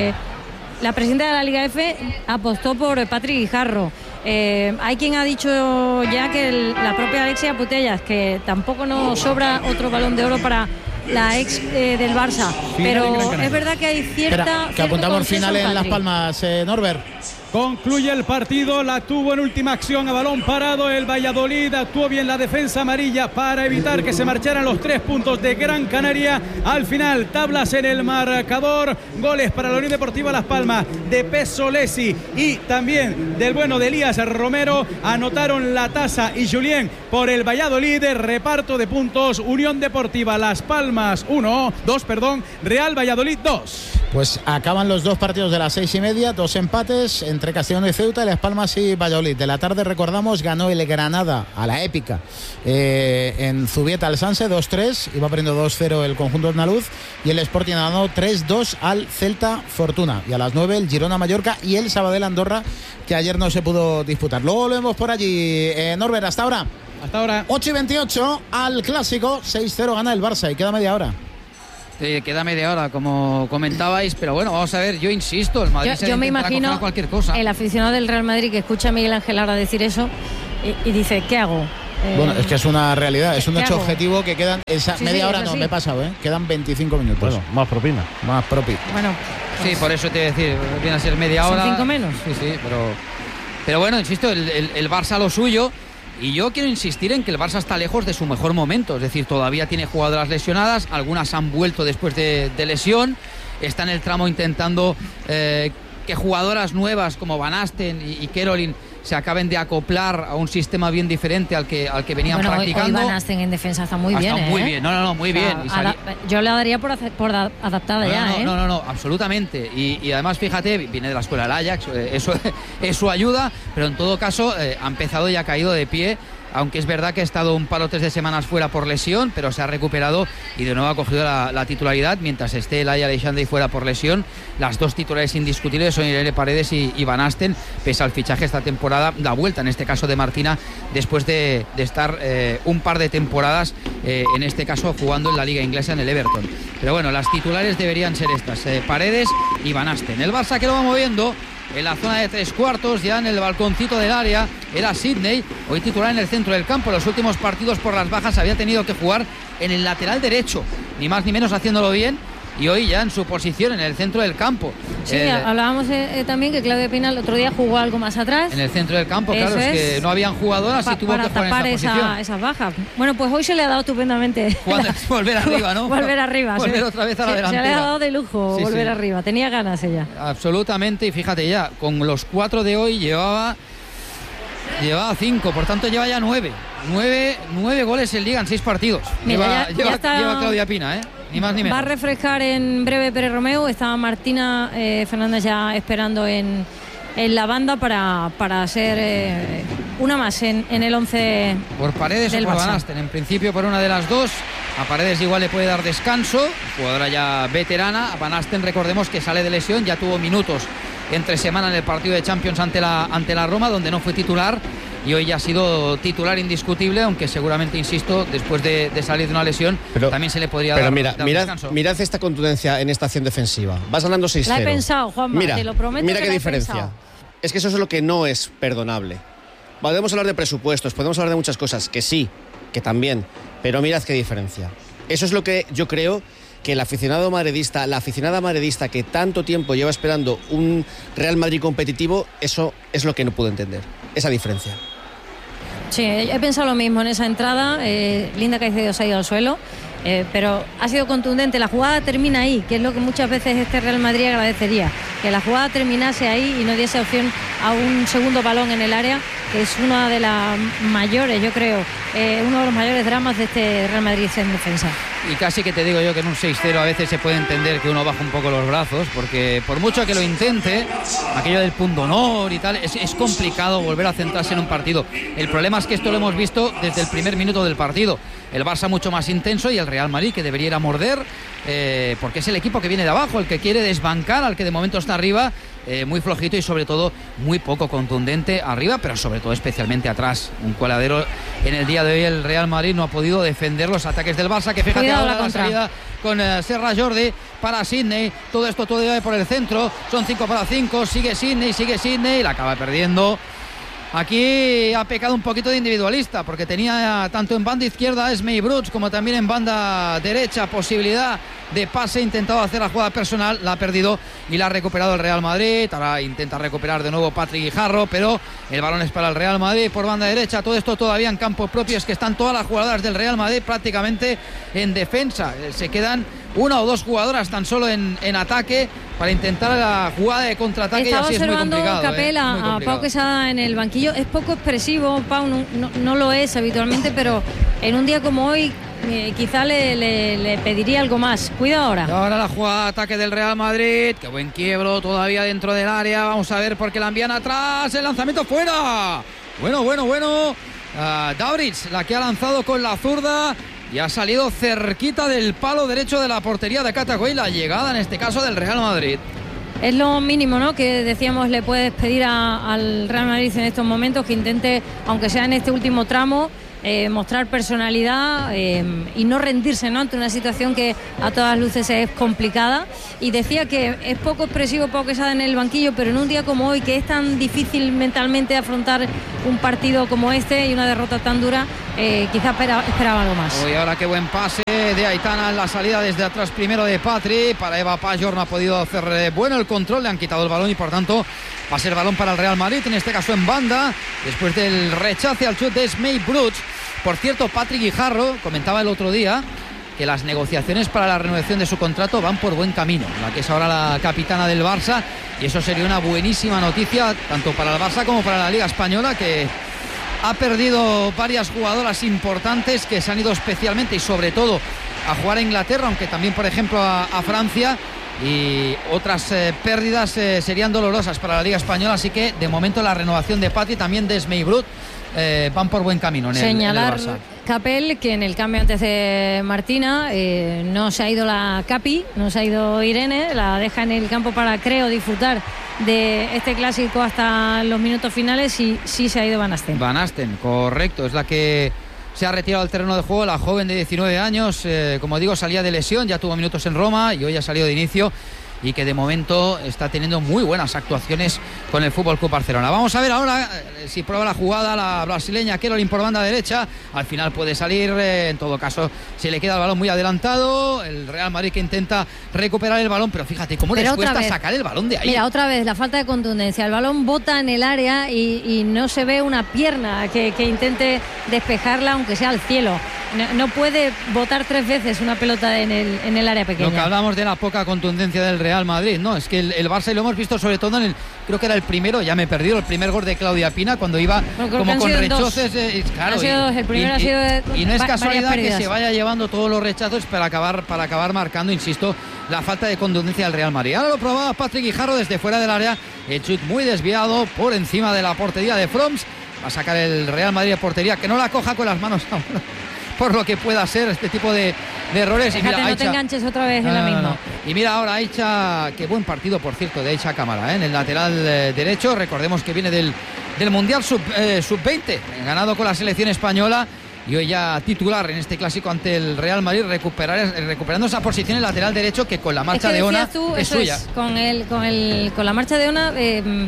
la presidenta de la Liga F apostó por Patrick Guijarro. Hay quien ha dicho ya que la propia Alexia Putellas, que tampoco nos sobra otro balón de oro para la ex del Barça, pero es verdad que hay cierta... que apuntamos final en Las Palmas, Norbert. Concluye el partido, la tuvo en última acción a balón parado el Valladolid, actuó bien la defensa amarilla para evitar que se marcharan los 3 puntos de Gran Canaria. Al final, tablas en el marcador, goles para la Unión Deportiva Las Palmas de Pesolesi y también del bueno de Elías Romero. Anotaron la Tasa y Julien por el Valladolid. Reparto de puntos, Unión Deportiva Las Palmas 2, Real Valladolid 2. Pues acaban los 2 partidos de las 6:30, 2 empates entre Castellón y Ceuta y Las Palmas y Valladolid. De la tarde, recordamos, ganó el Granada a la épica en Zubieta al Sanse 2-3, iba perdiendo 2-0 el conjunto andaluz, y el Sporting ganó 3-2 al Celta Fortuna. Y a las 9 el Girona Mallorca y el Sabadell Andorra, que ayer no se pudo disputar. Luego volvemos por allí. Norbert, hasta ahora. Hasta ahora. 8:28 al Clásico, 6-0 gana el Barça y queda media hora. Sí, queda media hora, como comentabais, pero bueno, vamos a ver, yo insisto, el Madrid yo me imagino cualquier cosa. El aficionado del Real Madrid que escucha a Miguel Ángel ahora decir eso y dice, ¿qué hago? Bueno, es que es una realidad, es un hecho objetivo que quedan media hora, no, me he pasado, quedan 25 minutos. Bueno, más propina. Más propi. Bueno, pues, sí, por eso te voy a decir, viene a ser media hora. 5 menos. Sí, pero bueno, insisto, el Barça lo suyo. Y yo quiero insistir en que el Barça está lejos de su mejor momento, es decir, todavía tiene jugadoras lesionadas, algunas han vuelto después de lesión, está en el tramo intentando que jugadoras nuevas como Van Asten y Caroline se acaben de acoplar a un sistema bien diferente al que venían practicando. Hoy Van Asten en defensa está muy bien. Muy bien, muy bien. Yo le daría por adaptada ya. No, absolutamente. Y además, fíjate, viene de la escuela del Ajax, eso ayuda, pero en todo caso ha empezado y ha caído de pie. Aunque es verdad que ha estado un par o 3 de semanas fuera por lesión, pero se ha recuperado y de nuevo ha cogido la titularidad. Mientras esté el Alexandre fuera por lesión, las 2 titulares indiscutibles son Irene Paredes y Van Asten, pese al fichaje esta temporada, la vuelta en este caso de Martina, después de estar un par de temporadas, en este caso jugando en la Liga Inglesa en el Everton. Pero bueno, las titulares deberían ser estas, Paredes y Van Asten. El Barça que lo va moviendo en la zona de 3/4, ya en el balconcito del área, era Sidney, hoy titular en el centro del campo. En los últimos partidos por las bajas había tenido que jugar en el lateral derecho, ni más ni menos haciéndolo bien, y hoy ya en su posición en el centro del campo. Sí, hablábamos también que Claudia Pina el otro día jugó algo más atrás. En el centro del campo, claro, es que no habían jugadoras y tuvo que jugar tapar en esa posición. Esas bajas. Bueno, pues hoy se le ha dado estupendamente. Volver arriba, ¿no? Volver arriba. Volver otra vez a la delantera. Se le ha dado de lujo volver arriba. Tenía ganas ella. Absolutamente, y fíjate ya, con los 4 de hoy llevaba 5, por tanto lleva ya 9 goles en Liga en 6 partidos. Mira, lleva Claudia Pina, ni más ni menos. Va a refrescar en breve Pérez Romeu. Está Martina Fernández ya esperando en la banda para ser una más en el 11 por Paredes o por Van Asten. En principio por una de las dos. A Paredes igual le puede dar descanso, jugadora ya veterana. A Van Asten, recordemos que sale de lesión, ya tuvo minutos entre semana en el partido de Champions ante la Roma, donde no fue titular, y hoy ya ha sido titular indiscutible, aunque seguramente, insisto, después de salir de una lesión, también se le podría dar descanso. Mirad esta contundencia en esta acción defensiva. Vas ganando 6-0. La he pensado, Juanma, te lo prometo. Mira qué diferencia. Es que eso es lo que no es perdonable. Podemos hablar de presupuestos, podemos hablar de muchas cosas, que sí, que también, pero mirad qué diferencia. Eso es lo que yo creo que el aficionado madridista, la aficionada madridista que tanto tiempo lleva esperando un Real Madrid competitivo, eso es lo que no puedo entender, esa diferencia. Sí, he pensado lo mismo en esa entrada. Linda Caicedo se ha ido al suelo, pero ha sido contundente. La jugada termina ahí, que es lo que muchas veces este Real Madrid agradecería, que la jugada terminase ahí y no diese opción a un segundo balón en el área, que es una de las mayores, yo creo, uno de los mayores dramas de este Real Madrid en defensa. Y casi que te digo yo que en un 6-0 a veces se puede entender que uno baja un poco los brazos, porque por mucho que lo intente, aquello del pundonor y tal, es complicado volver a centrarse en un partido. El problema es que esto lo hemos visto desde el primer minuto del partido. El Barça mucho más intenso y el Real Madrid que debería ir a morder, porque es el equipo que viene de abajo, el que quiere desbancar al que de momento está arriba, muy flojito y sobre todo muy poco contundente arriba, pero sobre todo especialmente atrás. Un coladero en el día de hoy. El Real Madrid no ha podido defender los ataques del Barça, que fíjate ahora la salida con Serra Jordi para Sidney, todo esto todavía por el centro, son 5 para 5, sigue Sidney, la acaba perdiendo. Aquí ha pecado un poquito de individualista, porque tenía tanto en banda izquierda Esmei Brooks como también en banda derecha posibilidad de pase, intentado hacer la jugada personal, la ha perdido y la ha recuperado el Real Madrid. Ahora intenta recuperar de nuevo Patrick Guijarro, pero el balón es para el Real Madrid por banda derecha. Todo esto todavía en campo propio, es que están todas las jugadoras del Real Madrid prácticamente en defensa. Se quedan 1 o 2 jugadoras tan solo en ataque para intentar la jugada de contraataque. Estaba y así observando es muy complicado, Capela a Pau Quesada en el banquillo. Es poco expresivo, Pau no lo es habitualmente, pero en un día como hoy quizá le pediría algo más. Cuidado ahora. Y ahora la jugada de ataque del Real Madrid. Qué buen quiebro todavía dentro del área. Vamos a ver porque la envían atrás. El lanzamiento fuera. Bueno. Dabric, la que ha lanzado con la zurda y ha salido cerquita del palo derecho de la portería de Catacuey. La llegada en este caso del Real Madrid. Es lo mínimo, ¿no?, que decíamos le puedes pedir al Real Madrid en estos momentos, que intente, aunque sea en este último tramo, mostrar personalidad y no rendirse, ¿no?, ante una situación que a todas luces es complicada. Y decía que es poco expresivo Pau Quesada en el banquillo, pero en un día como hoy, que es tan difícil mentalmente afrontar un partido como este y una derrota tan dura, quizá esperaba algo más. Y ahora qué buen pase de Aitana en la salida desde atrás primero de Patri. Para Eva Pajor no ha podido hacer bueno el control, le han quitado el balón y por tanto va a ser balón para el Real Madrid, en este caso en banda, después del rechace al chut de Smey Bruch. Por cierto, Patrick Guijarro comentaba el otro día que las negociaciones para la renovación de su contrato van por buen camino, la que es ahora la capitana del Barça, y eso sería una buenísima noticia tanto para el Barça como para la Liga Española, que ha perdido varias jugadoras importantes que se han ido especialmente y sobre todo a jugar a Inglaterra, aunque también por ejemplo a Francia, y otras pérdidas serían dolorosas para la Liga Española. Así que de momento la renovación de Patti, también de Smey Brut, van por buen camino en el Barça. Capel, que en el cambio antes de Martina no se ha ido la Capi, no se ha ido Irene, la deja en el campo para, creo, disfrutar de este clásico hasta los minutos finales, y sí se ha ido Van Asten. Van Asten, correcto, es la que se ha retirado al terreno de juego, la joven de 19 años, como digo, salía de lesión, ya tuvo minutos en Roma y hoy ha salido de inicio, y que de momento está teniendo muy buenas actuaciones con el Fútbol Club Barcelona. Vamos a ver ahora si prueba la jugada la brasileña Caroline por banda derecha. Al final puede salir, en todo caso se le queda el balón muy adelantado. El Real Madrid que intenta recuperar el balón, pero fíjate cómo les cuesta sacar el balón de ahí. Mira, otra vez la falta de contundencia. El balón bota en el área y no se ve una pierna que intente despejarla, aunque sea al cielo. No puede botar 3 veces una pelota en el área pequeña. Lo que hablamos de la poca contundencia del Real Madrid, no, es que el Barça, y lo hemos visto sobre todo creo que era el primero, ya me he perdido, el primer gol de Claudia Pina, cuando iba como con rechazos, claro, el primero ha sido y no es casualidad que se vaya llevando todos los rechazos para acabar marcando, insisto, la falta de contundencia del Real Madrid. Ahora lo probaba Patrick Guijarro desde fuera del área, el chut muy desviado por encima de la portería de Froms. Va a sacar el Real Madrid de portería, que no la coja con las manos por lo que pueda ser este tipo de errores. Fíjate, y mira, no te enganches otra vez en la misma. Y mira ahora Aicha, qué buen partido por cierto de Aicha Cámara, en el lateral derecho. Recordemos que viene del Mundial Sub-20, ganado con la selección española, y hoy ya titular en este clásico ante el Real Madrid, recuperando esa posición en el lateral derecho, que con la marcha de Ona es suya. Con la marcha de Ona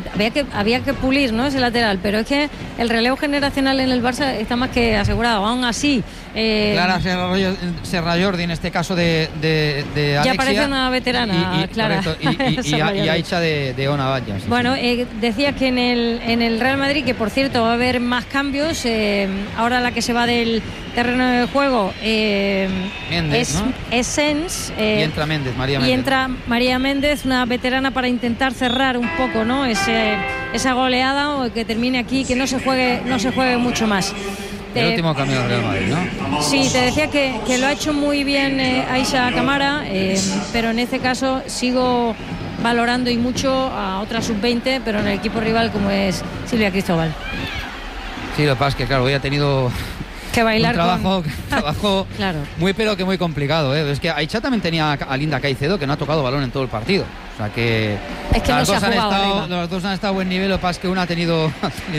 había que pulir, ¿no?, ese lateral, pero es que el relevo generacional en el Barça está más que asegurado. Aún así, Clara Serra Jordi, en este caso de Alexia, ya parece una veterana, Clara. Y Aicha de Ona Valla. Bueno, decías que en el Real Madrid, que por cierto va a haber más cambios, ahora la que se va del terreno de juego Méndez, ¿no? es Sens, y entra María Méndez. Y entra María Méndez, una veterana, para intentar cerrar un poco, ¿no?, esa goleada, o que termine aquí, que no se juegue mucho más. El último cambio del Real Madrid, ¿no? Sí, te decía que lo ha hecho muy bien Aicha Cámara, pero en este caso sigo valorando y mucho a otra sub-20, pero en el equipo rival, como es Silvia Cristóbal. Sí, lo que pasa es que, claro, hoy ha tenido que bailar un trabajo claro, muy complicado, ¿eh? Es que Aicha también tenía a Linda Caicedo, que no ha tocado balón en todo el partido. O sea que es que las dos han estado a buen nivel. Lo que pasa es que una ha tenido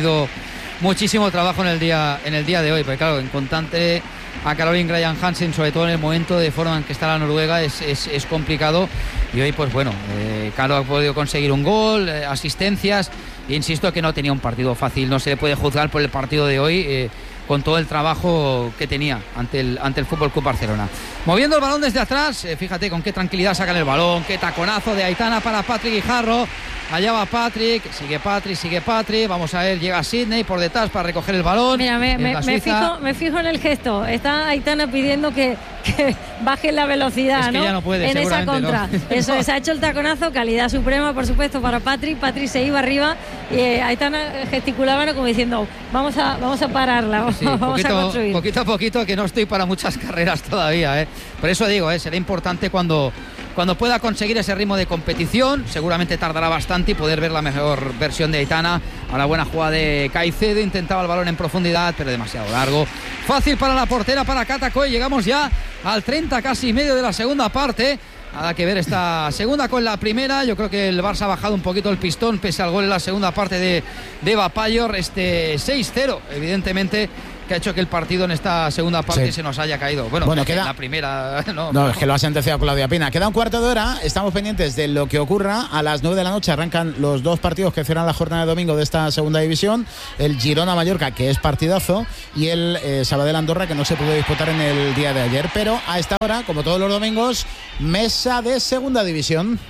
muchísimo trabajo en el día de hoy, porque claro, encontrante a Caroline Graham Hansen, sobre todo en el momento de forma en que está la noruega, es complicado. Y hoy, pues bueno, Caro ha podido conseguir un gol, asistencias, e insisto que no tenía un partido fácil. No se le puede juzgar por el partido de hoy, con todo el trabajo que tenía ante el Fútbol Club Barcelona. Moviendo el balón desde atrás, fíjate con qué tranquilidad sacan el balón, qué taconazo de Aitana para Patrick Guijarro. allá va Patrick, sigue Patrick, vamos a ver, llega Sidney por detrás para recoger el balón. Mira, me fijo en el gesto, está Aitana pidiendo que baje la velocidad, es que ¿no? ya no puede, en esa contra. ¿no? Eso es, ha hecho el taconazo, calidad suprema, por supuesto, para Patrick se iba arriba y Aitana gesticulaba, ¿no? Como diciendo, vamos a pararla, sí, vamos a construir. Poquito a poquito, que no estoy para muchas carreras todavía, Por eso digo, será importante cuando pueda conseguir ese ritmo de competición. Seguramente tardará bastante y poder ver la mejor versión de Aitana. A la buena jugada de Caicedo, intentaba el balón en profundidad, pero demasiado largo. Fácil para la portera, para Cata Coll. Llegamos ya al 30, casi medio de la segunda parte. Nada que ver esta segunda con la primera. Yo creo que el Barça ha bajado un poquito el pistón pese al gol en la segunda parte de Eva Payor. 6-0, evidentemente, que ha hecho que el partido en esta segunda parte se nos haya caído. Bueno, queda la primera. No, es que lo ha sentenciado Claudia Pina. Queda un cuarto de hora. Estamos pendientes de lo que ocurra. A las 9 de la noche arrancan los dos partidos que cierran la jornada de domingo de esta segunda división. El Girona-Mallorca, que es partidazo, y el Sabadell-Andorra, que no se pudo disputar en el día de ayer. Pero a esta hora, como todos los domingos, mesa de segunda división.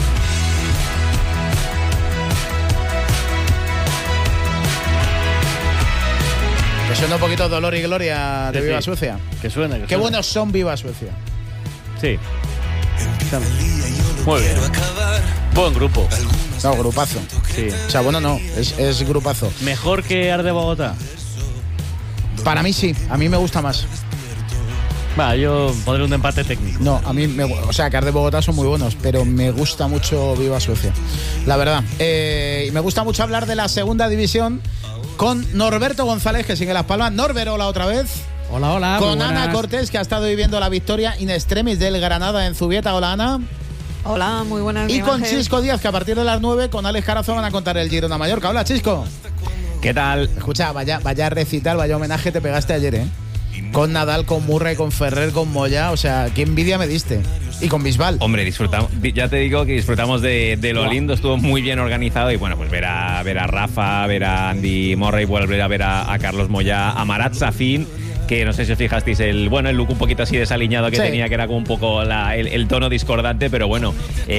Que suena un poquito Dolor y Gloria de Viva Suecia. Que suena. Qué buenos son Viva Suecia. Sí. Muy bien. Buen grupo. No, grupazo. Sí. O sea, bueno, no, es grupazo. ¿Mejor que Arde Bogotá? Para mí sí, a mí me gusta más. Va, yo pondré un empate técnico. No, a mí, o sea, que Arde Bogotá son muy buenos, pero me gusta mucho Viva Suecia, la verdad. Y me gusta mucho hablar de la segunda división con Norberto González, que sigue Las Palmas. Norbert, hola otra vez. Hola. Con Ana Cortés, que ha estado viviendo la victoria in extremis del Granada en Zubieta. Hola, Ana. Hola, muy buenas. Y con Chisco Díaz, que a partir de las 9 con Alex Carazo van a contar el Girona-Mallorca. Hola, Chisco. ¿Qué tal? Escucha, vaya recital, vaya homenaje te pegaste ayer, Con Nadal, con Murray, con Ferrer, con Moya. O sea, qué envidia me diste. Y con Bisbal. Hombre, disfrutamos. Ya te digo que disfrutamos de lo lindo. Estuvo muy bien organizado. Y bueno, pues ver a Rafa, ver a Andy Murray, volver a ver a Carlos Moya, a Marat Safin, que no sé si os fijasteis el look un poquito así desaliñado que tenía, que era como un poco el tono discordante, pero bueno,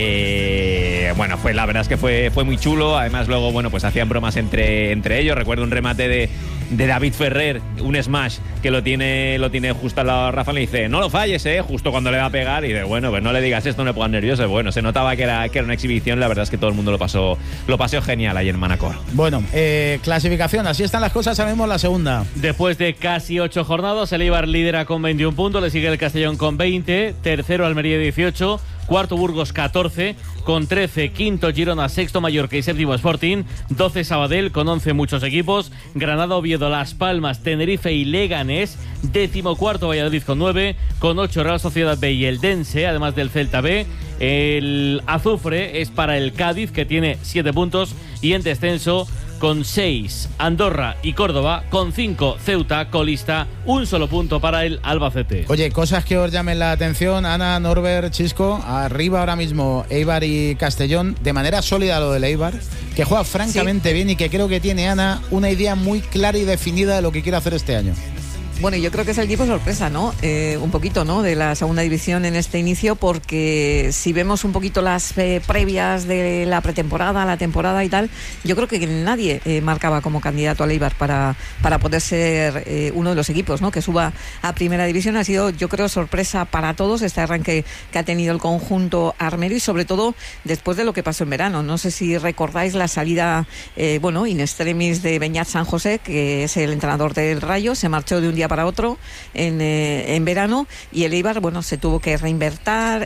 la verdad es que fue muy chulo. Además luego, pues hacían bromas entre ellos. Recuerdo un remate de David Ferrer, un smash que lo tiene justo al lado de Rafa, le dice, no lo falles, justo cuando le va a pegar, y dice, bueno, pues no le digas esto, no le pongas nervioso. Bueno, se notaba que era una exhibición. La verdad es que todo el mundo lo pasó genial ahí en Manacor. Bueno, clasificación, así están las cosas, sabemos la segunda. Después de casi 8 jornadas, el Eibar lidera con 21 puntos, le sigue el Castellón con 20, tercero Almería 18, cuarto Burgos 14, con 13, quinto Girona, sexto Mallorca y séptimo Sporting, 12 Sabadell con 11 muchos equipos, Granada, Oviedo, Las Palmas, Tenerife y Leganés, decimocuarto Valladolid con 9, con 8 Real Sociedad B y el Dense, además del Celta B. El azufre es para el Cádiz, que tiene 7 puntos, y en descenso con 6 Andorra y Córdoba, con 5 Ceuta, colista, un solo punto para el Albacete. Oye, cosas que os llamen la atención, Ana, Norbert, Chisco. Arriba ahora mismo Eibar y Castellón, de manera sólida lo del Eibar, que juega francamente bien y que creo que tiene, Ana, una idea muy clara y definida de lo que quiere hacer este año. Bueno, yo creo que es el equipo sorpresa, ¿no? Un poquito, ¿no? De la segunda división en este inicio, porque si vemos un poquito las previas de la pretemporada, la temporada y tal, yo creo que nadie marcaba como candidato al Eibar para poder ser uno de los equipos, ¿no? Que suba a primera división. Ha sido, yo creo, sorpresa para todos este arranque que ha tenido el conjunto armero, y sobre todo después de lo que pasó en verano. No sé si recordáis la salida, in extremis de Beñat San José, que es el entrenador del Rayo. Se marchó de un día para otro en verano, y el Eibar, se tuvo que reinvertir.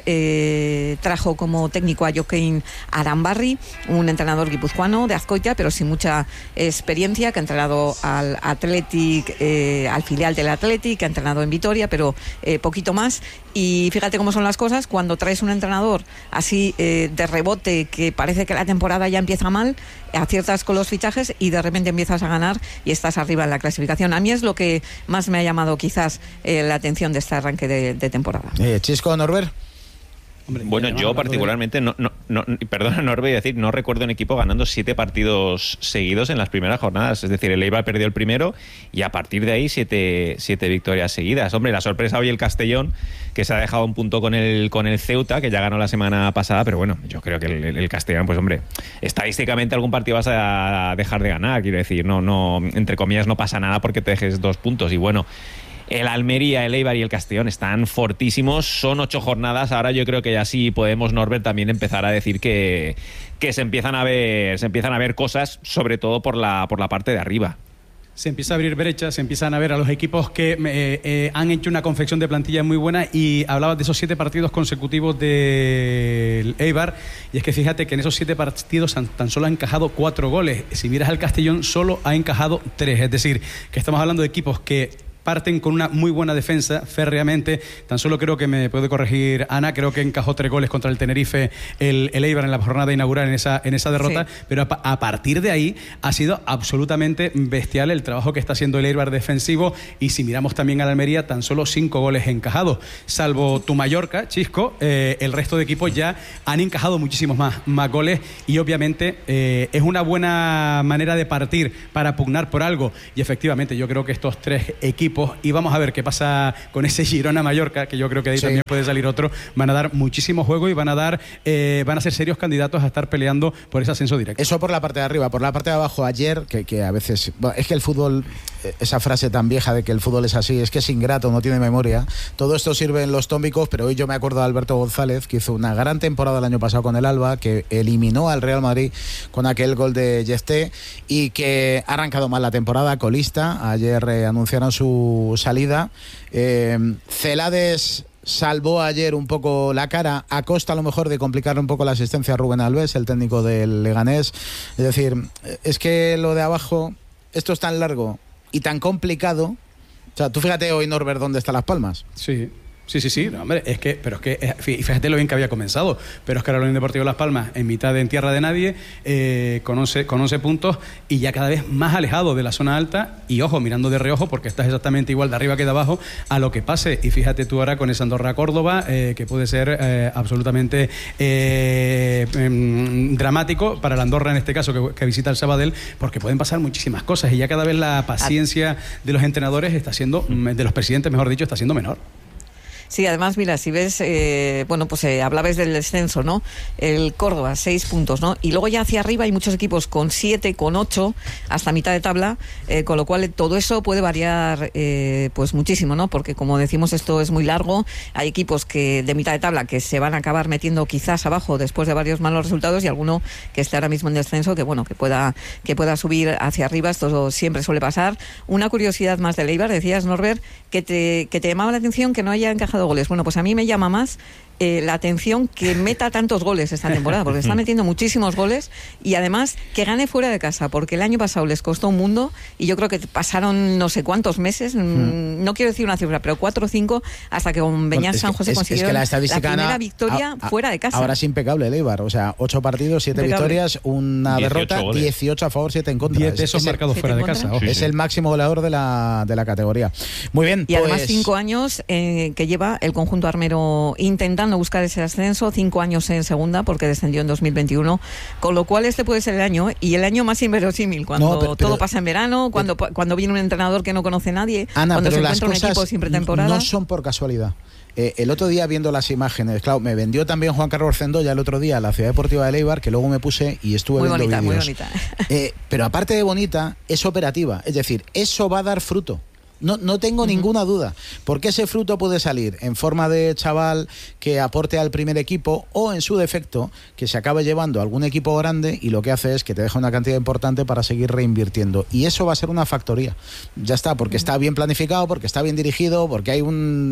Trajo como técnico a Joaquín Arambarri, un entrenador guipuzcoano de Azcoitia, pero sin mucha experiencia, que ha entrenado al Athletic, al filial del Athletic, que ha entrenado en Vitoria, pero poquito más. Y fíjate cómo son las cosas, cuando traes un entrenador así de rebote, que parece que la temporada ya empieza mal, aciertas con los fichajes y de repente empiezas a ganar y estás arriba en la clasificación. A mí es lo que más me ha llamado quizás la atención de este arranque de temporada. Chisco, Norbert. Hombre, bueno, yo particularmente, perdona, no os voy a decir, no recuerdo un equipo ganando 7 partidos seguidos en las primeras jornadas. Es decir, el Eibar perdió el primero y a partir de ahí 7 victorias seguidas. Hombre, la sorpresa hoy el Castellón, que se ha dejado un punto con el Ceuta, que ya ganó la semana pasada, pero bueno, yo creo que el Castellón, pues hombre, estadísticamente algún partido vas a dejar de ganar, quiero decir, no, entre comillas, no pasa nada porque te dejes 2 puntos. Y bueno, el Almería, el Eibar y el Castellón están fortísimos, son 8 jornadas. Ahora yo creo que ya sí podemos, Norbert, también empezar a decir que se empiezan a ver cosas, sobre todo por la parte de arriba. Se empieza a abrir brechas, se empiezan a ver a los equipos que han hecho una confección de plantilla muy buena, y hablabas de esos 7 partidos consecutivos del Eibar, y es que fíjate que en esos 7 partidos tan solo ha encajado 4 goles. Si miras al Castellón, solo ha encajado 3, es decir, que estamos hablando de equipos que parten con una muy buena defensa, férreamente. Tan solo creo que me puede corregir Ana, creo que encajó 3 goles contra el Tenerife el Eibar en la jornada inaugural en esa derrota, sí. Pero a partir de ahí ha sido absolutamente bestial el trabajo que está haciendo el Eibar defensivo. Y si miramos también a la Almería, tan solo 5 goles encajados, salvo tu Mallorca, Chisco, el resto de equipos ya han encajado muchísimos más goles, y obviamente es una buena manera de partir para pugnar por algo. Y efectivamente yo creo que estos 3 equipos, y vamos a ver qué pasa con ese Girona-Mallorca, que yo creo que de ahí también puede salir otro, van a dar muchísimo juego y van a ser serios candidatos a estar peleando por ese ascenso directo. Eso por la parte de arriba. Por la parte de abajo, ayer, que a veces, bueno, es que el fútbol, esa frase tan vieja de que el fútbol es así, es que es ingrato, no tiene memoria. Todo esto sirve en los tómicos, pero hoy yo me acuerdo de Alberto González, que hizo una gran temporada el año pasado con el Alba, que eliminó al Real Madrid con aquel gol de Yesté, y que ha arrancado mal la temporada, colista. Ayer anunciaron su salida. Celades salvó ayer un poco la cara, a costa a lo mejor de complicar un poco la asistencia a Rubén Alves, el técnico del Leganés. Es decir, es que lo de abajo, esto es tan largo y tan complicado. O sea, tú fíjate hoy, Norbert, dónde están Las Palmas. Sí. No, hombre, pero es que fíjate lo bien que había comenzado, pero es que ahora la Unión Deportiva Las Palmas, en tierra de nadie, con 11 puntos, y ya cada vez más alejado de la zona alta, y ojo, mirando de reojo, porque estás exactamente igual de arriba que de abajo a lo que pase. Y fíjate tú ahora con ese Andorra-Córdoba, que puede ser absolutamente dramático para el Andorra, en este caso, que visita el Sabadell, porque pueden pasar muchísimas cosas, y ya cada vez la paciencia de los entrenadores está siendo, de los presidentes, mejor dicho, está siendo menor. Sí, además, mira, si ves, hablabais del descenso, ¿no? El Córdoba, 6 puntos, ¿no? Y luego ya hacia arriba hay muchos equipos con 7, con 8, hasta mitad de tabla, con lo cual todo eso puede variar pues muchísimo, ¿no? Porque como decimos, esto es muy largo. Hay equipos que de mitad de tabla que se van a acabar metiendo quizás abajo después de varios malos resultados, y alguno que esté ahora mismo en descenso, que pueda subir hacia arriba. Esto siempre suele pasar. Una curiosidad más del Eibar, decías, Norbert, que te llamaba la atención que no haya encajado goles. Bueno, pues a mí me llama más la atención que meta tantos goles esta temporada, porque está metiendo muchísimos goles, y además que gane fuera de casa, porque el año pasado les costó un mundo, y yo creo que pasaron no sé cuántos meses, no quiero decir una cifra, pero 4 o 5, hasta que con Beñat San José consiguieron la primera victoria fuera de casa. Ahora es impecable el Eibar, o sea, 8 partidos, 7 victorias, una derrota, goles. 18 a favor, 7 en contra. 10 de esos marcados fuera de casa. Es el máximo goleador de la categoría. Muy bien. Y además 5 años que lleva el conjunto armero intentando buscar ese ascenso, 5 años en segunda, porque descendió en 2021, con lo cual este puede ser el año, y el año más inverosímil, cuando todo pasa en verano, cuando viene un entrenador que no conoce a nadie, Ana, cuando se encuentra un equipo sin pretemporada. No son por casualidad. El otro día, viendo las imágenes, claro, me vendió también Juan Carlos Cendoya el otro día a la Ciudad Deportiva de Eibar, que luego me puse y estuve viendo vídeos. Muy bonita. Pero aparte de bonita, es operativa, es decir, eso va a dar fruto. No tengo ninguna duda, porque ese fruto puede salir en forma de chaval que aporte al primer equipo, o en su defecto que se acabe llevando a algún equipo grande, y lo que hace es que te deja una cantidad importante para seguir reinvirtiendo, y eso va a ser una factoría. Ya está, porque está bien planificado, porque está bien dirigido, porque hay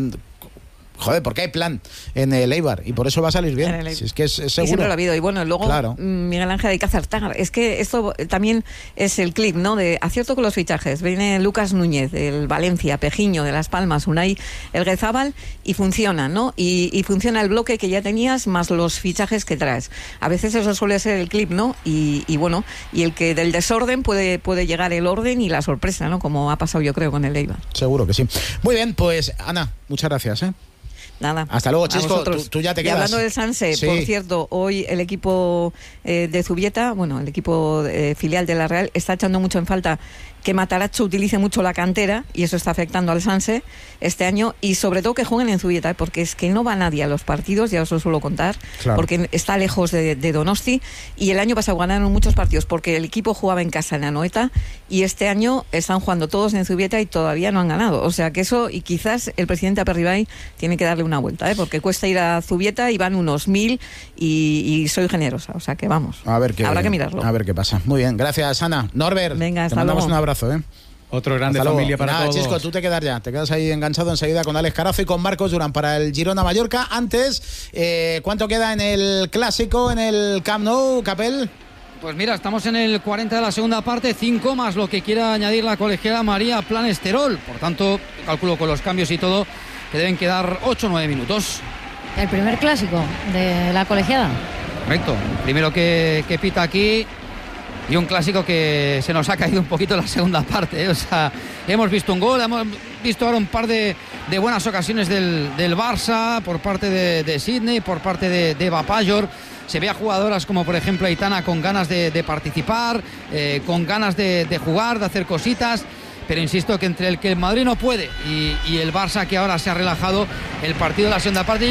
porque hay plan en el Eibar, y por eso va a salir bien. Si es que es seguro. Y siempre lo ha habido. Y bueno, luego, claro, Miguel Ángel, hay que acertar. Es que esto también es el clip, ¿no? De acierto con los fichajes. Viene Lucas Núñez, del Valencia, Pejiño, de Las Palmas, Unai Elguezábal, y funciona, ¿no? Y funciona el bloque que ya tenías, más los fichajes que traes. A veces eso suele ser el clip, ¿no? Y bueno, y el que del desorden puede llegar el orden y la sorpresa, ¿no? Como ha pasado, yo creo, con el Eibar. Seguro que sí. Muy bien, pues Ana, muchas gracias, Nada. Hasta luego, Chisco. Tú ya te y quedas. Hablando del Sanse, sí. por cierto, hoy el equipo de Zubieta, bueno, el equipo filial de la Real, está echando mucho en falta que Matarazzo utilice mucho la cantera y eso está afectando al Sanse este año, y sobre todo que jueguen en Zubieta, porque es que no va nadie a los partidos, ya os lo suelo contar, claro, porque está lejos de Donosti, y el año pasado ganaron muchos partidos porque el equipo jugaba en casa en Anoeta, y este año están jugando todos en Zubieta y todavía no han ganado, o sea que eso, y quizás el presidente Aperribay tiene que darle una vuelta, porque cuesta ir a Zubieta y van unos 1000 y soy generosa, o sea que vamos, habrá que mirarlo. A ver qué pasa. Muy bien, gracias, Ana. Norbert, venga, te mandamos un abrazo. Otro grande familia para todos. Chisco, tú te quedas ya. Te quedas ahí enganchado enseguida con Alex Carazo y con Marcos Durán para el Girona-Mallorca. Antes, ¿cuánto queda en el Clásico, en el Camp Nou, Capel? Pues mira, estamos en el 40 de la segunda parte, 5 más lo que quiera añadir la colegiala María Planesterol. Por tanto, calculo con los cambios y todo que deben quedar 8 o 9 minutos. El primer Clásico de la colegiada. Correcto. Primero que pita aquí. Y un Clásico que se nos ha caído un poquito en la segunda parte, ¿eh? O sea, hemos visto un gol, hemos visto ahora un par de buenas ocasiones del Barça por parte de Sidney, por parte de Eva Payor. Se ve a jugadoras como por ejemplo Aitana con ganas de participar, con ganas de jugar, de hacer cositas. Pero insisto que entre el que el Madrid no puede y el Barça que ahora se ha relajado, el partido de la segunda parte